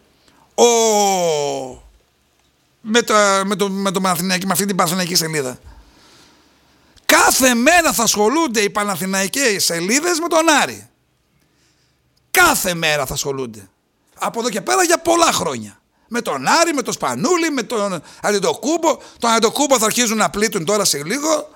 Με το Παναθηναϊκή, με αυτή την Παναθηναϊκή σελίδα. Κάθε μέρα θα ασχολούνται οι Παναθηναϊκές σελίδες με τον Άρη. Κάθε μέρα θα ασχολούνται. Από εδώ και πέρα για πολλά χρόνια. Με τον Άρη, με τον Σπανούλη, με τον Αντετοκούμπο. Τον Αντετοκούμπο θα αρχίζουν να πλήττουν τώρα σε λίγο.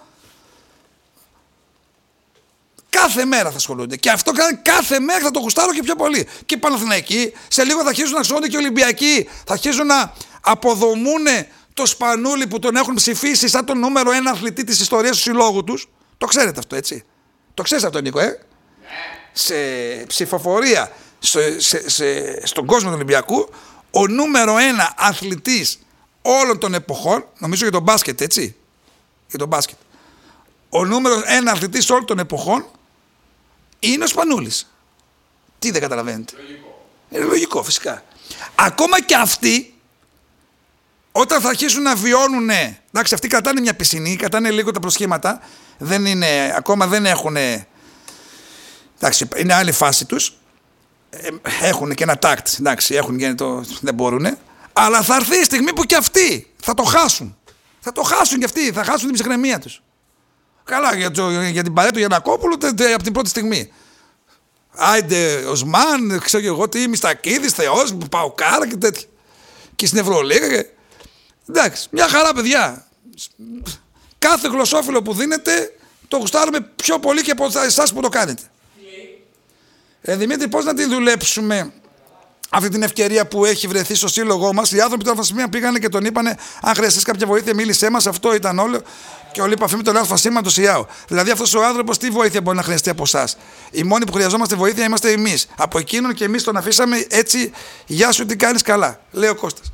Κάθε μέρα θα ασχολούνται. Και αυτό κάθε μέρα θα το γουστάρω και πιο πολύ. Και οι Παναθηναϊκοί σε λίγο θα αρχίσουν να ασχολούνται και οι Ολυμπιακοί. Θα αρχίσουν να αποδομούν το Σπανούλη που τον έχουν ψηφίσει σαν τον νούμερο 1 αθλητή της ιστορίας του συλλόγου τους. Το ξέρετε αυτό, έτσι. Το ξέρεις αυτό, Νίκο, Σε ψηφοφορία στον κόσμο του Ολυμπιακού, ο νούμερο 1 αθλητής όλων των εποχών, νομίζω για τον μπάσκετ, έτσι. Για τον μπάσκετ. Ο νούμερο 1 αθλητής όλων των εποχών είναι ο Σπανούλης. Τι δεν καταλαβαίνετε. Λογικό. Είναι λογικό, φυσικά. Ακόμα και αυτοί, όταν θα αρχίσουν να βιώνουν, εντάξει, αυτοί κρατάνε μια πισινή, κρατάνε λίγο τα προσχήματα, ακόμα δεν έχουν, εντάξει, είναι άλλη φάση τους, έχουν και ένα τάκτ, εντάξει, δεν μπορούν, αλλά θα έρθει η στιγμή που και αυτοί θα το χάσουν. Θα το χάσουν και αυτοί, θα χάσουν την ψυχραιμία τους. Καλά, για την παρέα του Γιαννακόπουλου από την πρώτη στιγμή. Άιντε, Οσμάν, ξέρω και εγώ τι, Μιστακίδης, Θεός, Παοκάρα και τέτοια. Και στην Ευρωλίγα. Εντάξει, μια χαρά, παιδιά. Κάθε γλωσσόφυλλο που δίνετε το γουστάρουμε πιο πολύ και από εσάς που το κάνετε. Δημήτρη, πώς να τη δουλέψουμε αυτή την ευκαιρία που έχει βρεθεί στο σύλλογό μας? Οι άνθρωποι του Αλφασιμία πήγανε και τον είπανε: αν χρειαστείς κάποια βοήθεια, μίλησέ μας. Αυτό ήταν όλο. Και όλη η επαφή με τον Αλφασίμα του ΙΑΟ. Δηλαδή, αυτός ο άνθρωπος τι βοήθεια μπορεί να χρειαστεί από εσάς? Οι μόνοι που χρειαζόμαστε βοήθεια είμαστε εμείς. Από εκείνον και εμείς τον αφήσαμε έτσι. Γεια σου, τι κάνεις, καλά. Λέει ο Κώστας.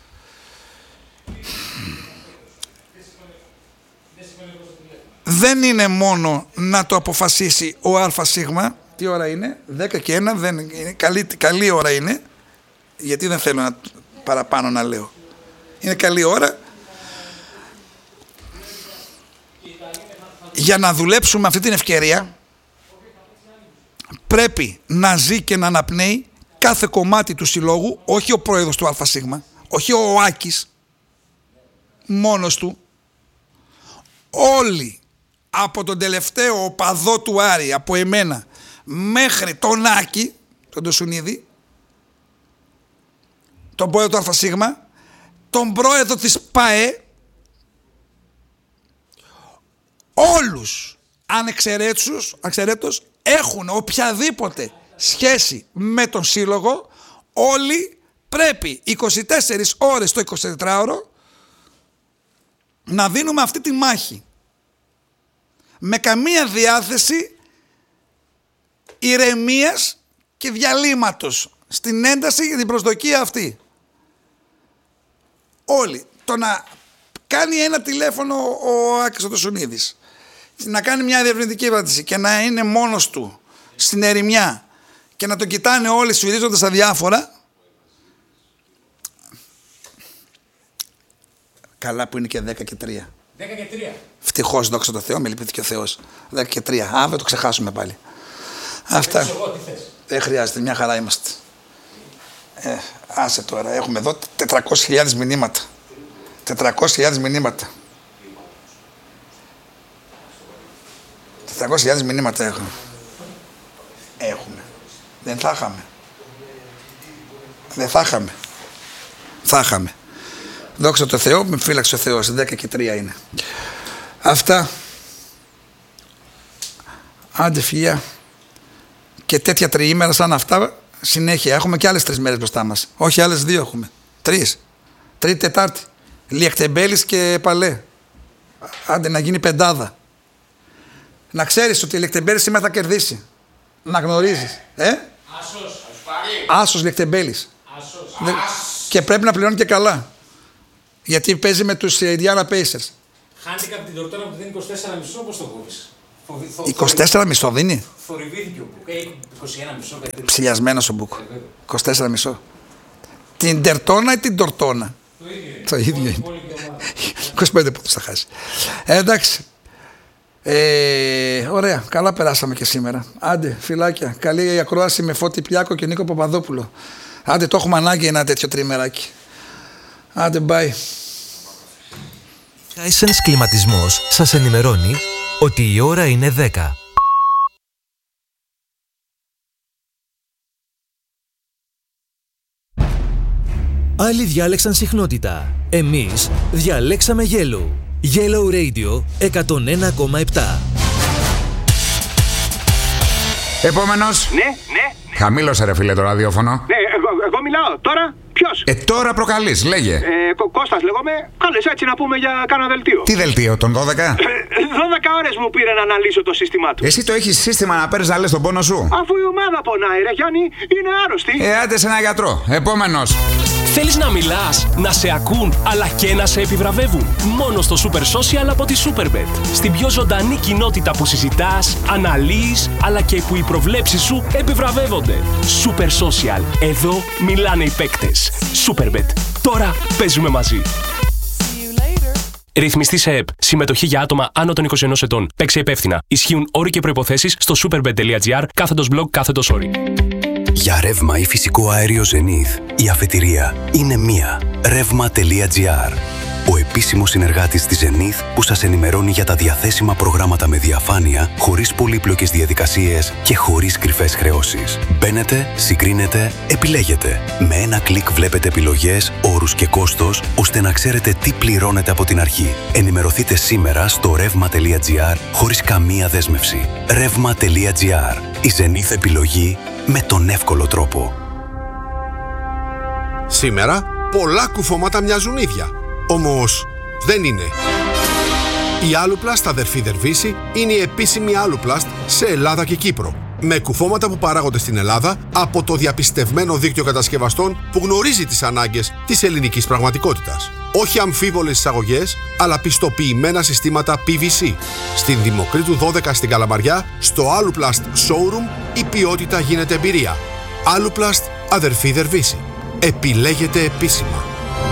Δεν είναι μόνο να το αποφασίσει ο ΑΣ. Τι ώρα είναι? 10 και 1. Δεν είναι. Καλή ώρα είναι. Γιατί δεν θέλω παραπάνω να λέω. Είναι καλή ώρα. Για να δουλέψουμε αυτή την ευκαιρία πρέπει να ζει και να αναπνέει κάθε κομμάτι του συλλόγου, όχι ο πρόεδρος του ΑΣ, όχι ο Άκης μόνος του, όλοι από τον τελευταίο οπαδό του Άρη, από εμένα μέχρι τον Άκη, τον Τοσουνίδη, τον πρόεδρο του ΑΣ, τον πρόεδρο της ΠΑΕ, όλους ανεξαιρέτως έχουν οποιαδήποτε σχέση με τον σύλλογο. Όλοι πρέπει 24 ώρες το 24ωρο να δίνουμε αυτή τη μάχη, με καμία διάθεση ηρεμίας και διαλύματος στην ένταση για την προσδοκία αυτή. Όλοι. Το να κάνει ένα τηλέφωνο ο Άκης ο Τοσουνίδης, να κάνει μια διευρυντική ερώτηση και να είναι μόνος του στην ερημιά και να τον κοιτάνε όλοι σφυρίζοντας αδιάφορα. Καλά που είναι και 10 και 3. 10 και 3. Ευτυχώς, δόξα τω Θεώ, με λυπήθηκε ο Θεός. 10 και 3. Αύριο το ξεχάσουμε πάλι. Αυτά. Εγώ, τι θες? Δεν χρειάζεται, μια χαρά είμαστε. Άσε τώρα, έχουμε εδώ 400.000 μηνύματα. 400.000 μηνύματα. 400.000 μηνύματα έχουμε. Δεν θα είχαμε. Δεν θα είχαμε. Θα είχαμε. Δόξα τω Θεώ, με φύλαξε ο Θεός. 10 και 3 είναι. Αυτά. Άντε φιλιά. Και τέτοια τριήμερα σαν αυτά συνέχεια. Έχουμε και άλλες 3 μέρες μπροστά μας. Όχι, άλλες 2 έχουμε. 3. Τρίτη, Τετάρτη. Λιεκτεμπέλης και Παλέ. Άντε να γίνει 5. Να ξέρεις ότι η Λιεκτεμπέλης σήμερα θα κερδίσει. Να γνωρίζεις. Άσος Λιεκτεμπέλης. Και πρέπει να πληρώνει και καλά. Γιατί παίζει με τους Indiana Pacers. Χάνει από την τορτόνα που δίνει 24,5, πώς το κόβεις? 24,5 δίνει. Θορυβήθηκε ο Μπουκ. 21,5. Ψηλιασμένος ο Μπουκ. 24,5. Την τερτόνα ή την τορτόνα? Το ίδιο είναι. 25 πόντους θα χάσει. Εντάξει. Ωραία, καλά περάσαμε και σήμερα. Άντε, φιλάκια. Καλή ακρόαση με Φώτη Πλιάκο και Νίκο Παπαδόπουλο. Άντε, το έχουμε ανάγκη ένα τέτοιο τριμεράκι. Άντε, bye. Hisense Κλιματισμός σας ενημερώνει ότι η ώρα είναι 10. Άλλοι διάλεξαν συχνότητα. Εμείς διαλέξαμε Yellow. Yellow Radio 101,7. Επόμενος. Ναι. Χαμήλωσε ρε φίλε το ραδιόφωνο. Ναι, εγώ μιλάω. Τώρα ποιος? Τώρα προκαλείς, λέγε. Κώστας λέγομαι. Κάλεσε έτσι να πούμε για κάνα δελτίο. Τι δελτίο, των 12? 12 ώρες μου πήρε να αναλύσω το σύστημά του. Εσύ το έχεις σύστημα να παίρνεις να λες τον πόνο σου? Αφού η ομάδα πονάει ρε Γιάννη, είναι άρρωστη. Άντε σε ένα γιατρό. Επόμενος. Θέλεις να μιλάς, να σε ακούν, αλλά και να σε επιβραβεύουν? Μόνο στο Super Social από τη Superbet. Στην πιο ζωντανή κοινότητα που συζητάς, αναλύεις, αλλά και που οι προβλέψεις σου επιβραβεύονται. Super Social. Εδώ μιλάνε οι παίκτες. Superbet. Τώρα παίζουμε μαζί. Ρυθμιστή σε ΕΠ. Συμμετοχή για άτομα άνω των 21 ετών. Παίξε υπεύθυνα. Ισχύουν όροι και προϋποθέσεις στο superbet.gr/blog/όροι. Για ρεύμα ή φυσικό αέριο Zenith, η αφετηρία είναι μία. Revma.gr. Ο επίσημος συνεργάτης της Zenith που σας ενημερώνει για τα διαθέσιμα προγράμματα με διαφάνεια, χωρίς πολύπλοκες διαδικασίες και χωρίς κρυφές χρεώσεις. Μπαίνετε, συγκρίνετε, επιλέγετε. Με ένα κλικ βλέπετε επιλογές, όρους και κόστος, ώστε να ξέρετε τι πληρώνετε από την αρχή. Ενημερωθείτε σήμερα στο Revma.gr χωρίς καμία δέσμευση. Revma.gr. Η Zenith επιλογή με τον εύκολο τρόπο. Σήμερα πολλά κουφώματα μοιάζουν ίδια. Όμως δεν είναι. Η Aluplast αδερφή Δερβίση είναι η επίσημη Aluplast σε Ελλάδα και Κύπρο. Με κουφώματα που παράγονται στην Ελλάδα από το διαπιστευμένο δίκτυο κατασκευαστών που γνωρίζει τις ανάγκες της ελληνικής πραγματικότητας. Όχι αμφίβολες εισαγωγές, αλλά πιστοποιημένα συστήματα PVC. Στην Δημοκρίτου 12 στην Καλαμαριά, στο Aluplast Showroom, η ποιότητα γίνεται εμπειρία. Aluplast αδερφή Δερβίση. Επιλέγετε επίσημα.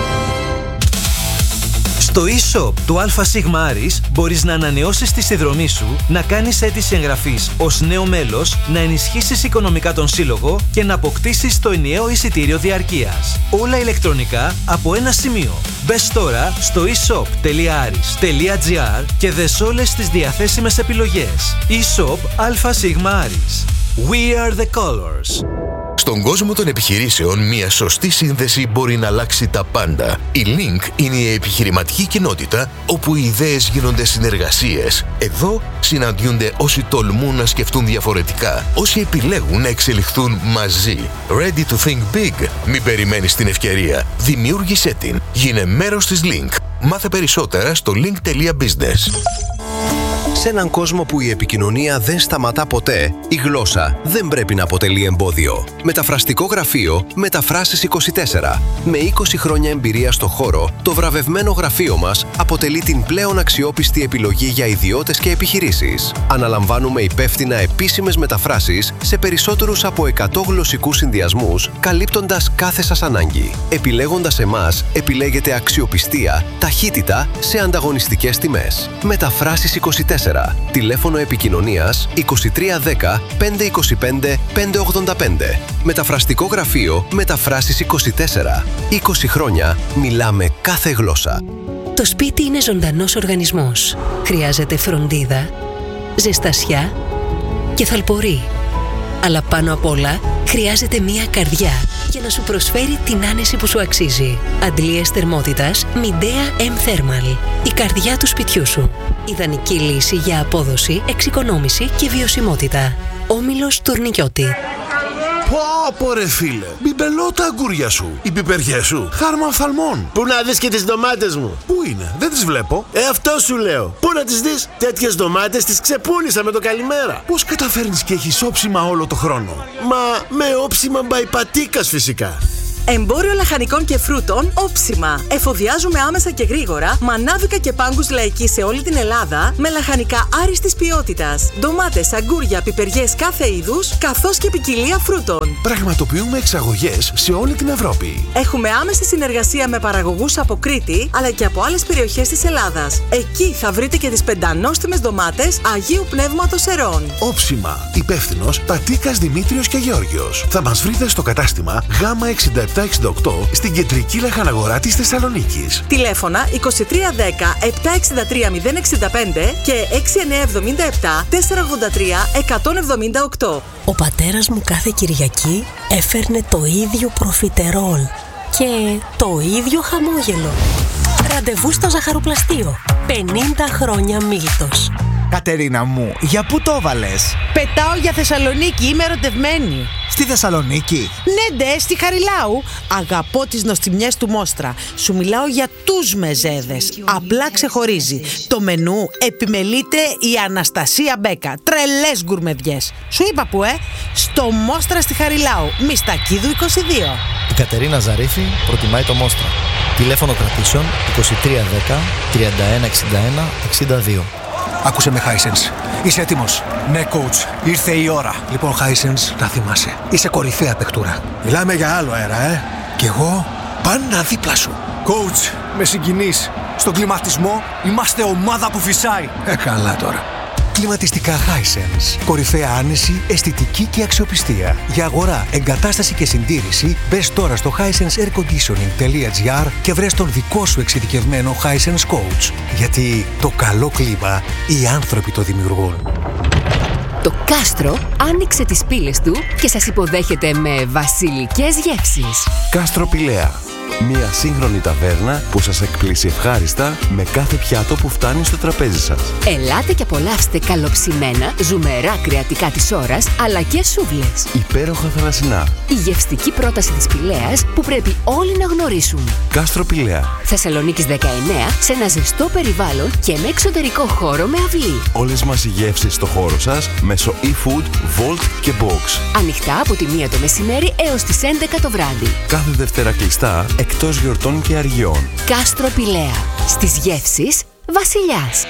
Στο e-shop του ΑΣ Άρης μπορείς να ανανεώσεις τη συνδρομή σου, να κάνεις αίτηση εγγραφής ως νέο μέλος, να ενισχύσεις οικονομικά τον σύλλογο και να αποκτήσεις το ενιαίο εισιτήριο διαρκείας. Όλα ηλεκτρονικά από ένα σημείο. Μπες τώρα στο e-shop.aris.gr και δες όλες τις διαθέσιμες επιλογές. e-shop ΑΣ Άρης. We are the colors. Στον κόσμο των επιχειρήσεων, μια σωστή σύνδεση μπορεί να αλλάξει τα πάντα. Η Link είναι η επιχειρηματική κοινότητα όπου οι ιδέες γίνονται συνεργασίες. Εδώ συναντιούνται όσοι τολμούν να σκεφτούν διαφορετικά, όσοι επιλέγουν να εξελιχθούν μαζί. Ready to think big? Μην περιμένεις την ευκαιρία. Δημιούργησέ την. Γίνε μέρος της Link. Μάθε περισσότερα στο link.business. Σε έναν κόσμο που η επικοινωνία δεν σταματά ποτέ, η γλώσσα δεν πρέπει να αποτελεί εμπόδιο. Μεταφραστικό γραφείο Μεταφράσεις 24. Με 20 χρόνια εμπειρία στο χώρο, το βραβευμένο γραφείο μας αποτελεί την πλέον αξιόπιστη επιλογή για ιδιώτες και επιχειρήσεις. Αναλαμβάνουμε υπεύθυνα επίσημες μεταφράσεις σε περισσότερους από 100 γλωσσικούς συνδυασμούς, καλύπτοντας κάθε σας ανάγκη. Επιλέγοντας εμάς, επιλέγετε αξιοπιστία, ταχύτητα σε ανταγωνιστικές τιμές. Μεταφράσεις 24. Τηλέφωνο επικοινωνίας 2310 525 585. Μεταφραστικό γραφείο Μεταφράσεις 24. 20 χρόνια μιλάμε κάθε γλώσσα. Το σπίτι είναι ζωντανός οργανισμός. Χρειάζεται φροντίδα, ζεστασιά και θαλπορή. Αλλά πάνω απ' όλα χρειάζεται μία καρδιά για να σου προσφέρει την άνεση που σου αξίζει. Αντλίες θερμότητας Midea M Thermal. Η καρδιά του σπιτιού σου. Ιδανική λύση για απόδοση, εξοικονόμηση και βιωσιμότητα. Όμιλος Τουρνικιώτη. Πω ρε φίλε, μπιμπελώ τα αγκούρια σου, οι πιπεριές σου, χάρμα οφθαλμών. Πού να δεις και τις ντομάτες μου? Πού είναι, δεν τις βλέπω. Αυτό σου λέω. Πού να τις δεις? Τέτοιες ντομάτες τις ξεπούλησα με το καλημέρα. Πώς καταφέρνεις και έχεις όψιμα όλο το χρόνο? Μα με όψιμα μπαϊπατίκας φυσικά. Εμπόριο λαχανικών και φρούτων Όψιμα. Εφοδιάζουμε άμεσα και γρήγορα μανάβικα και πάγκους λαϊκή σε όλη την Ελλάδα με λαχανικά άριστης ποιότητας. Ντομάτες, αγκούρια, πιπεριές κάθε είδους, καθώς και ποικιλία φρούτων. Πραγματοποιούμε εξαγωγές σε όλη την Ευρώπη. Έχουμε άμεση συνεργασία με παραγωγούς από Κρήτη αλλά και από άλλες περιοχές της Ελλάδας. Εκεί θα βρείτε και τις πεντανόστιμες ντομάτες Αγίου Πνεύματος Ερών. Όψιμα. Υπεύθυνος Πατήκας Δημήτριος και Γεώργιος. Θα μας βρείτε στο κατάστημα Γ 6768 στην κεντρική λαχαναγορά της Θεσσαλονίκης. Τηλέφωνα 2310 763 065 και 6977 483 178. Ο πατέρας μου κάθε Κυριακή έφερνε το ίδιο προφιτερόλ και το ίδιο χαμόγελο. Ραντεβού στο ζαχαροπλαστείο. 50 χρόνια Μίλτος. Κατερίνα μου, για πού το βάλες? Πετάω για Θεσσαλονίκη, είμαι ερωτευμένη. Στη Θεσσαλονίκη? Ναι, ντε, στη Χαριλάου. Αγαπώ τις νοστιμιές του Μόστρα. Σου μιλάω για τους μεζέδες. Απλά ξεχωρίζει. Το μενού επιμελείται η Αναστασία Μπέκα. Τρελές γκουρμεδιές. Σου είπα που, στο Μόστρα στη Χαριλάου. Μιστακίδου 22. Η Κατερίνα Ζαρίφη προτιμάει το Μόστρα. Τηλέφωνο κρατήσεων 2310 3161 62. Άκουσε με, Hisense. Είσαι έτοιμος? Ναι, coach. Ήρθε η ώρα. Λοιπόν, Hisense, να θυμάσαι. Είσαι κορυφαία παιχτούρα. Μιλάμε για άλλο αέρα, Κι εγώ πάντα δίπλα σου. Coach, με συγκινείς. Στον κλιματισμό είμαστε ομάδα που φυσάει. Καλά τώρα. Κλιματιστικά Hisense. Κορυφαία άνεση, αισθητική και αξιοπιστία. Για αγορά, εγκατάσταση και συντήρηση, μπες τώρα στο hisenseairconditioning.gr και βρες τον δικό σου εξειδικευμένο Hisense Coach. Γιατί το καλό κλίμα οι άνθρωποι το δημιουργούν. Το κάστρο άνοιξε τις πύλες του και σας υποδέχεται με βασιλικές γεύσεις. Κάστρο Πηλαία. Μια σύγχρονη ταβέρνα που σας εκπλήσει ευχάριστα με κάθε πιάτο που φτάνει στο τραπέζι σας. Ελάτε και απολαύστε καλοψημένα, ζουμερά κρεατικά της ώρας, αλλά και σούβλες. Υπέροχα θαλασσινά. Η γευστική πρόταση της Πηλαίας που πρέπει όλοι να γνωρίσουν. Κάστρο Πηλαία. Θεσσαλονίκης 19, σε ένα ζεστό περιβάλλον και με εξωτερικό χώρο με αυλή. Όλες μας οι γεύσεις στο χώρο σας μέσω e-food, Volt και Box. Ανοιχτά από τη 1 το μεσημέρι έως τις 11 το βράδυ. Κάθε Δευτέρα κλειστά, εκτός γιορτών και αργιών. Κάστρο Πηλαία. Στις γεύσεις βασιλιάς.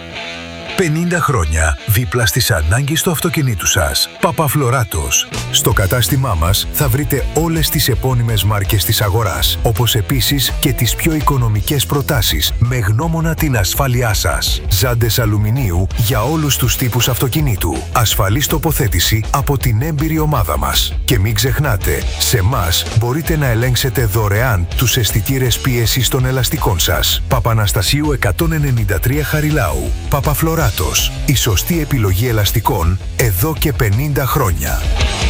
50 χρόνια δίπλα στις ανάγκες του αυτοκινήτου σας. Παπαφλωράτος. Στο κατάστημά μας θα βρείτε όλες τις επώνυμες μάρκες της αγοράς, όπως επίσης και τις πιο οικονομικές προτάσεις με γνώμονα την ασφάλειά σας. Ζάντες αλουμινίου για όλους τους τύπους αυτοκινήτου. Ασφαλής τοποθέτηση από την έμπειρη ομάδα μας. Και μην ξεχνάτε, σε μας μπορείτε να ελέγξετε δωρεάν τους αισθητήρες πίεσης των ελαστικών σας. Παπαναστασίου 193 Χαριλάου. Παπαφλωράτος. Η σωστή επιλογή ελαστικών εδώ και 50 χρόνια.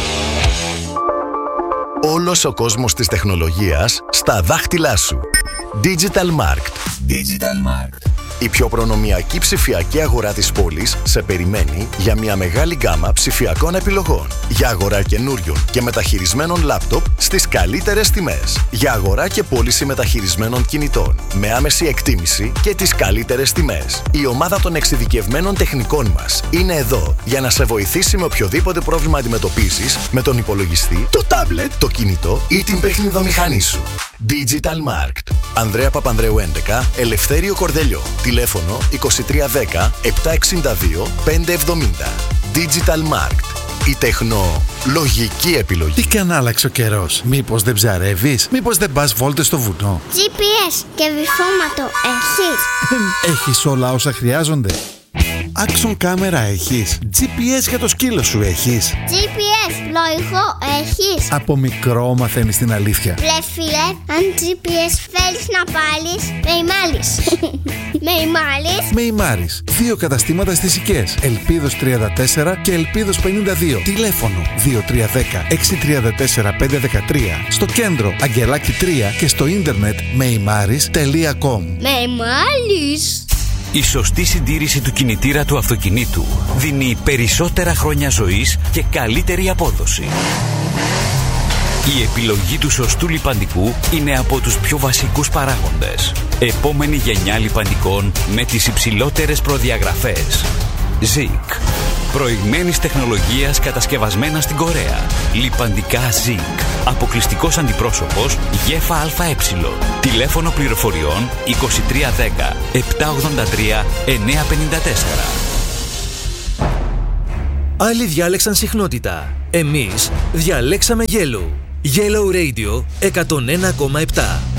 Όλος ο κόσμος της τεχνολογίας στα δάχτυλά σου. Digital Markt. Digital Markt. Η πιο προνομιακή ψηφιακή αγορά της πόλης σε περιμένει για μια μεγάλη γκάμα ψηφιακών επιλογών. Για αγορά καινούριων και μεταχειρισμένων λάπτοπ στις καλύτερες τιμές. Για αγορά και πώληση μεταχειρισμένων κινητών με άμεση εκτίμηση και τις καλύτερες τιμές. Η ομάδα των εξειδικευμένων τεχνικών μας είναι εδώ για να σε βοηθήσει με οποιοδήποτε πρόβλημα αντιμετωπίζεις με τον υπολογιστή, το τάμπλετ, το κινητό ή την παιχνιδομηχανή σου. Digital Markt. Ανδρέα Παπανδρέου 11, Ελευθέριο Κορδελιό. Τηλέφωνο 2310 762 570. Digital Markt. Η τεχνολογική επιλογή. Τι κι αν άλλαξε ο καιρός. Μήπως δεν ψαρεύεις? Μήπως δεν πας βόλτες στο βουνό? GPS και βυθόματο έχεις? Έχεις όλα όσα χρειάζονται? Action κάμερα έχεις? GPS για το σκύλο σου έχεις? GPS πλοηγό έχεις? Από μικρό μαθαίνεις την αλήθεια. Βρε φίλε, αν GPS θέλεις να πάλεις, με ημάλεις. Με ημάλεις? Με ημάρεις. 2 καταστήματα στις Οικές. Ελπίδος 34 και Ελπίδος 52. Τηλέφωνο 2310 634 513. Στο κέντρο Αγγελάκη 3 και στο ίντερνετ meimaris.com. Με ημάλεις. Η σωστή συντήρηση του κινητήρα του αυτοκινήτου δίνει περισσότερα χρόνια ζωής και καλύτερη απόδοση. Η επιλογή του σωστού λιπαντικού είναι από τους πιο βασικούς παράγοντες. Επόμενη γενιά λιπαντικών με τις υψηλότερες προδιαγραφές. ZIC. Προηγμένης τεχνολογίας κατασκευασμένα στην Κορέα. Λιπαντικά Zinc. Αποκλειστικός αντιπρόσωπος ΓΕΦΑ ΑΕ. Τηλέφωνο πληροφοριών 2310 783 954. Άλλοι διάλεξαν συχνότητα. Εμείς διαλέξαμε Yellow. Yellow Radio 101,7.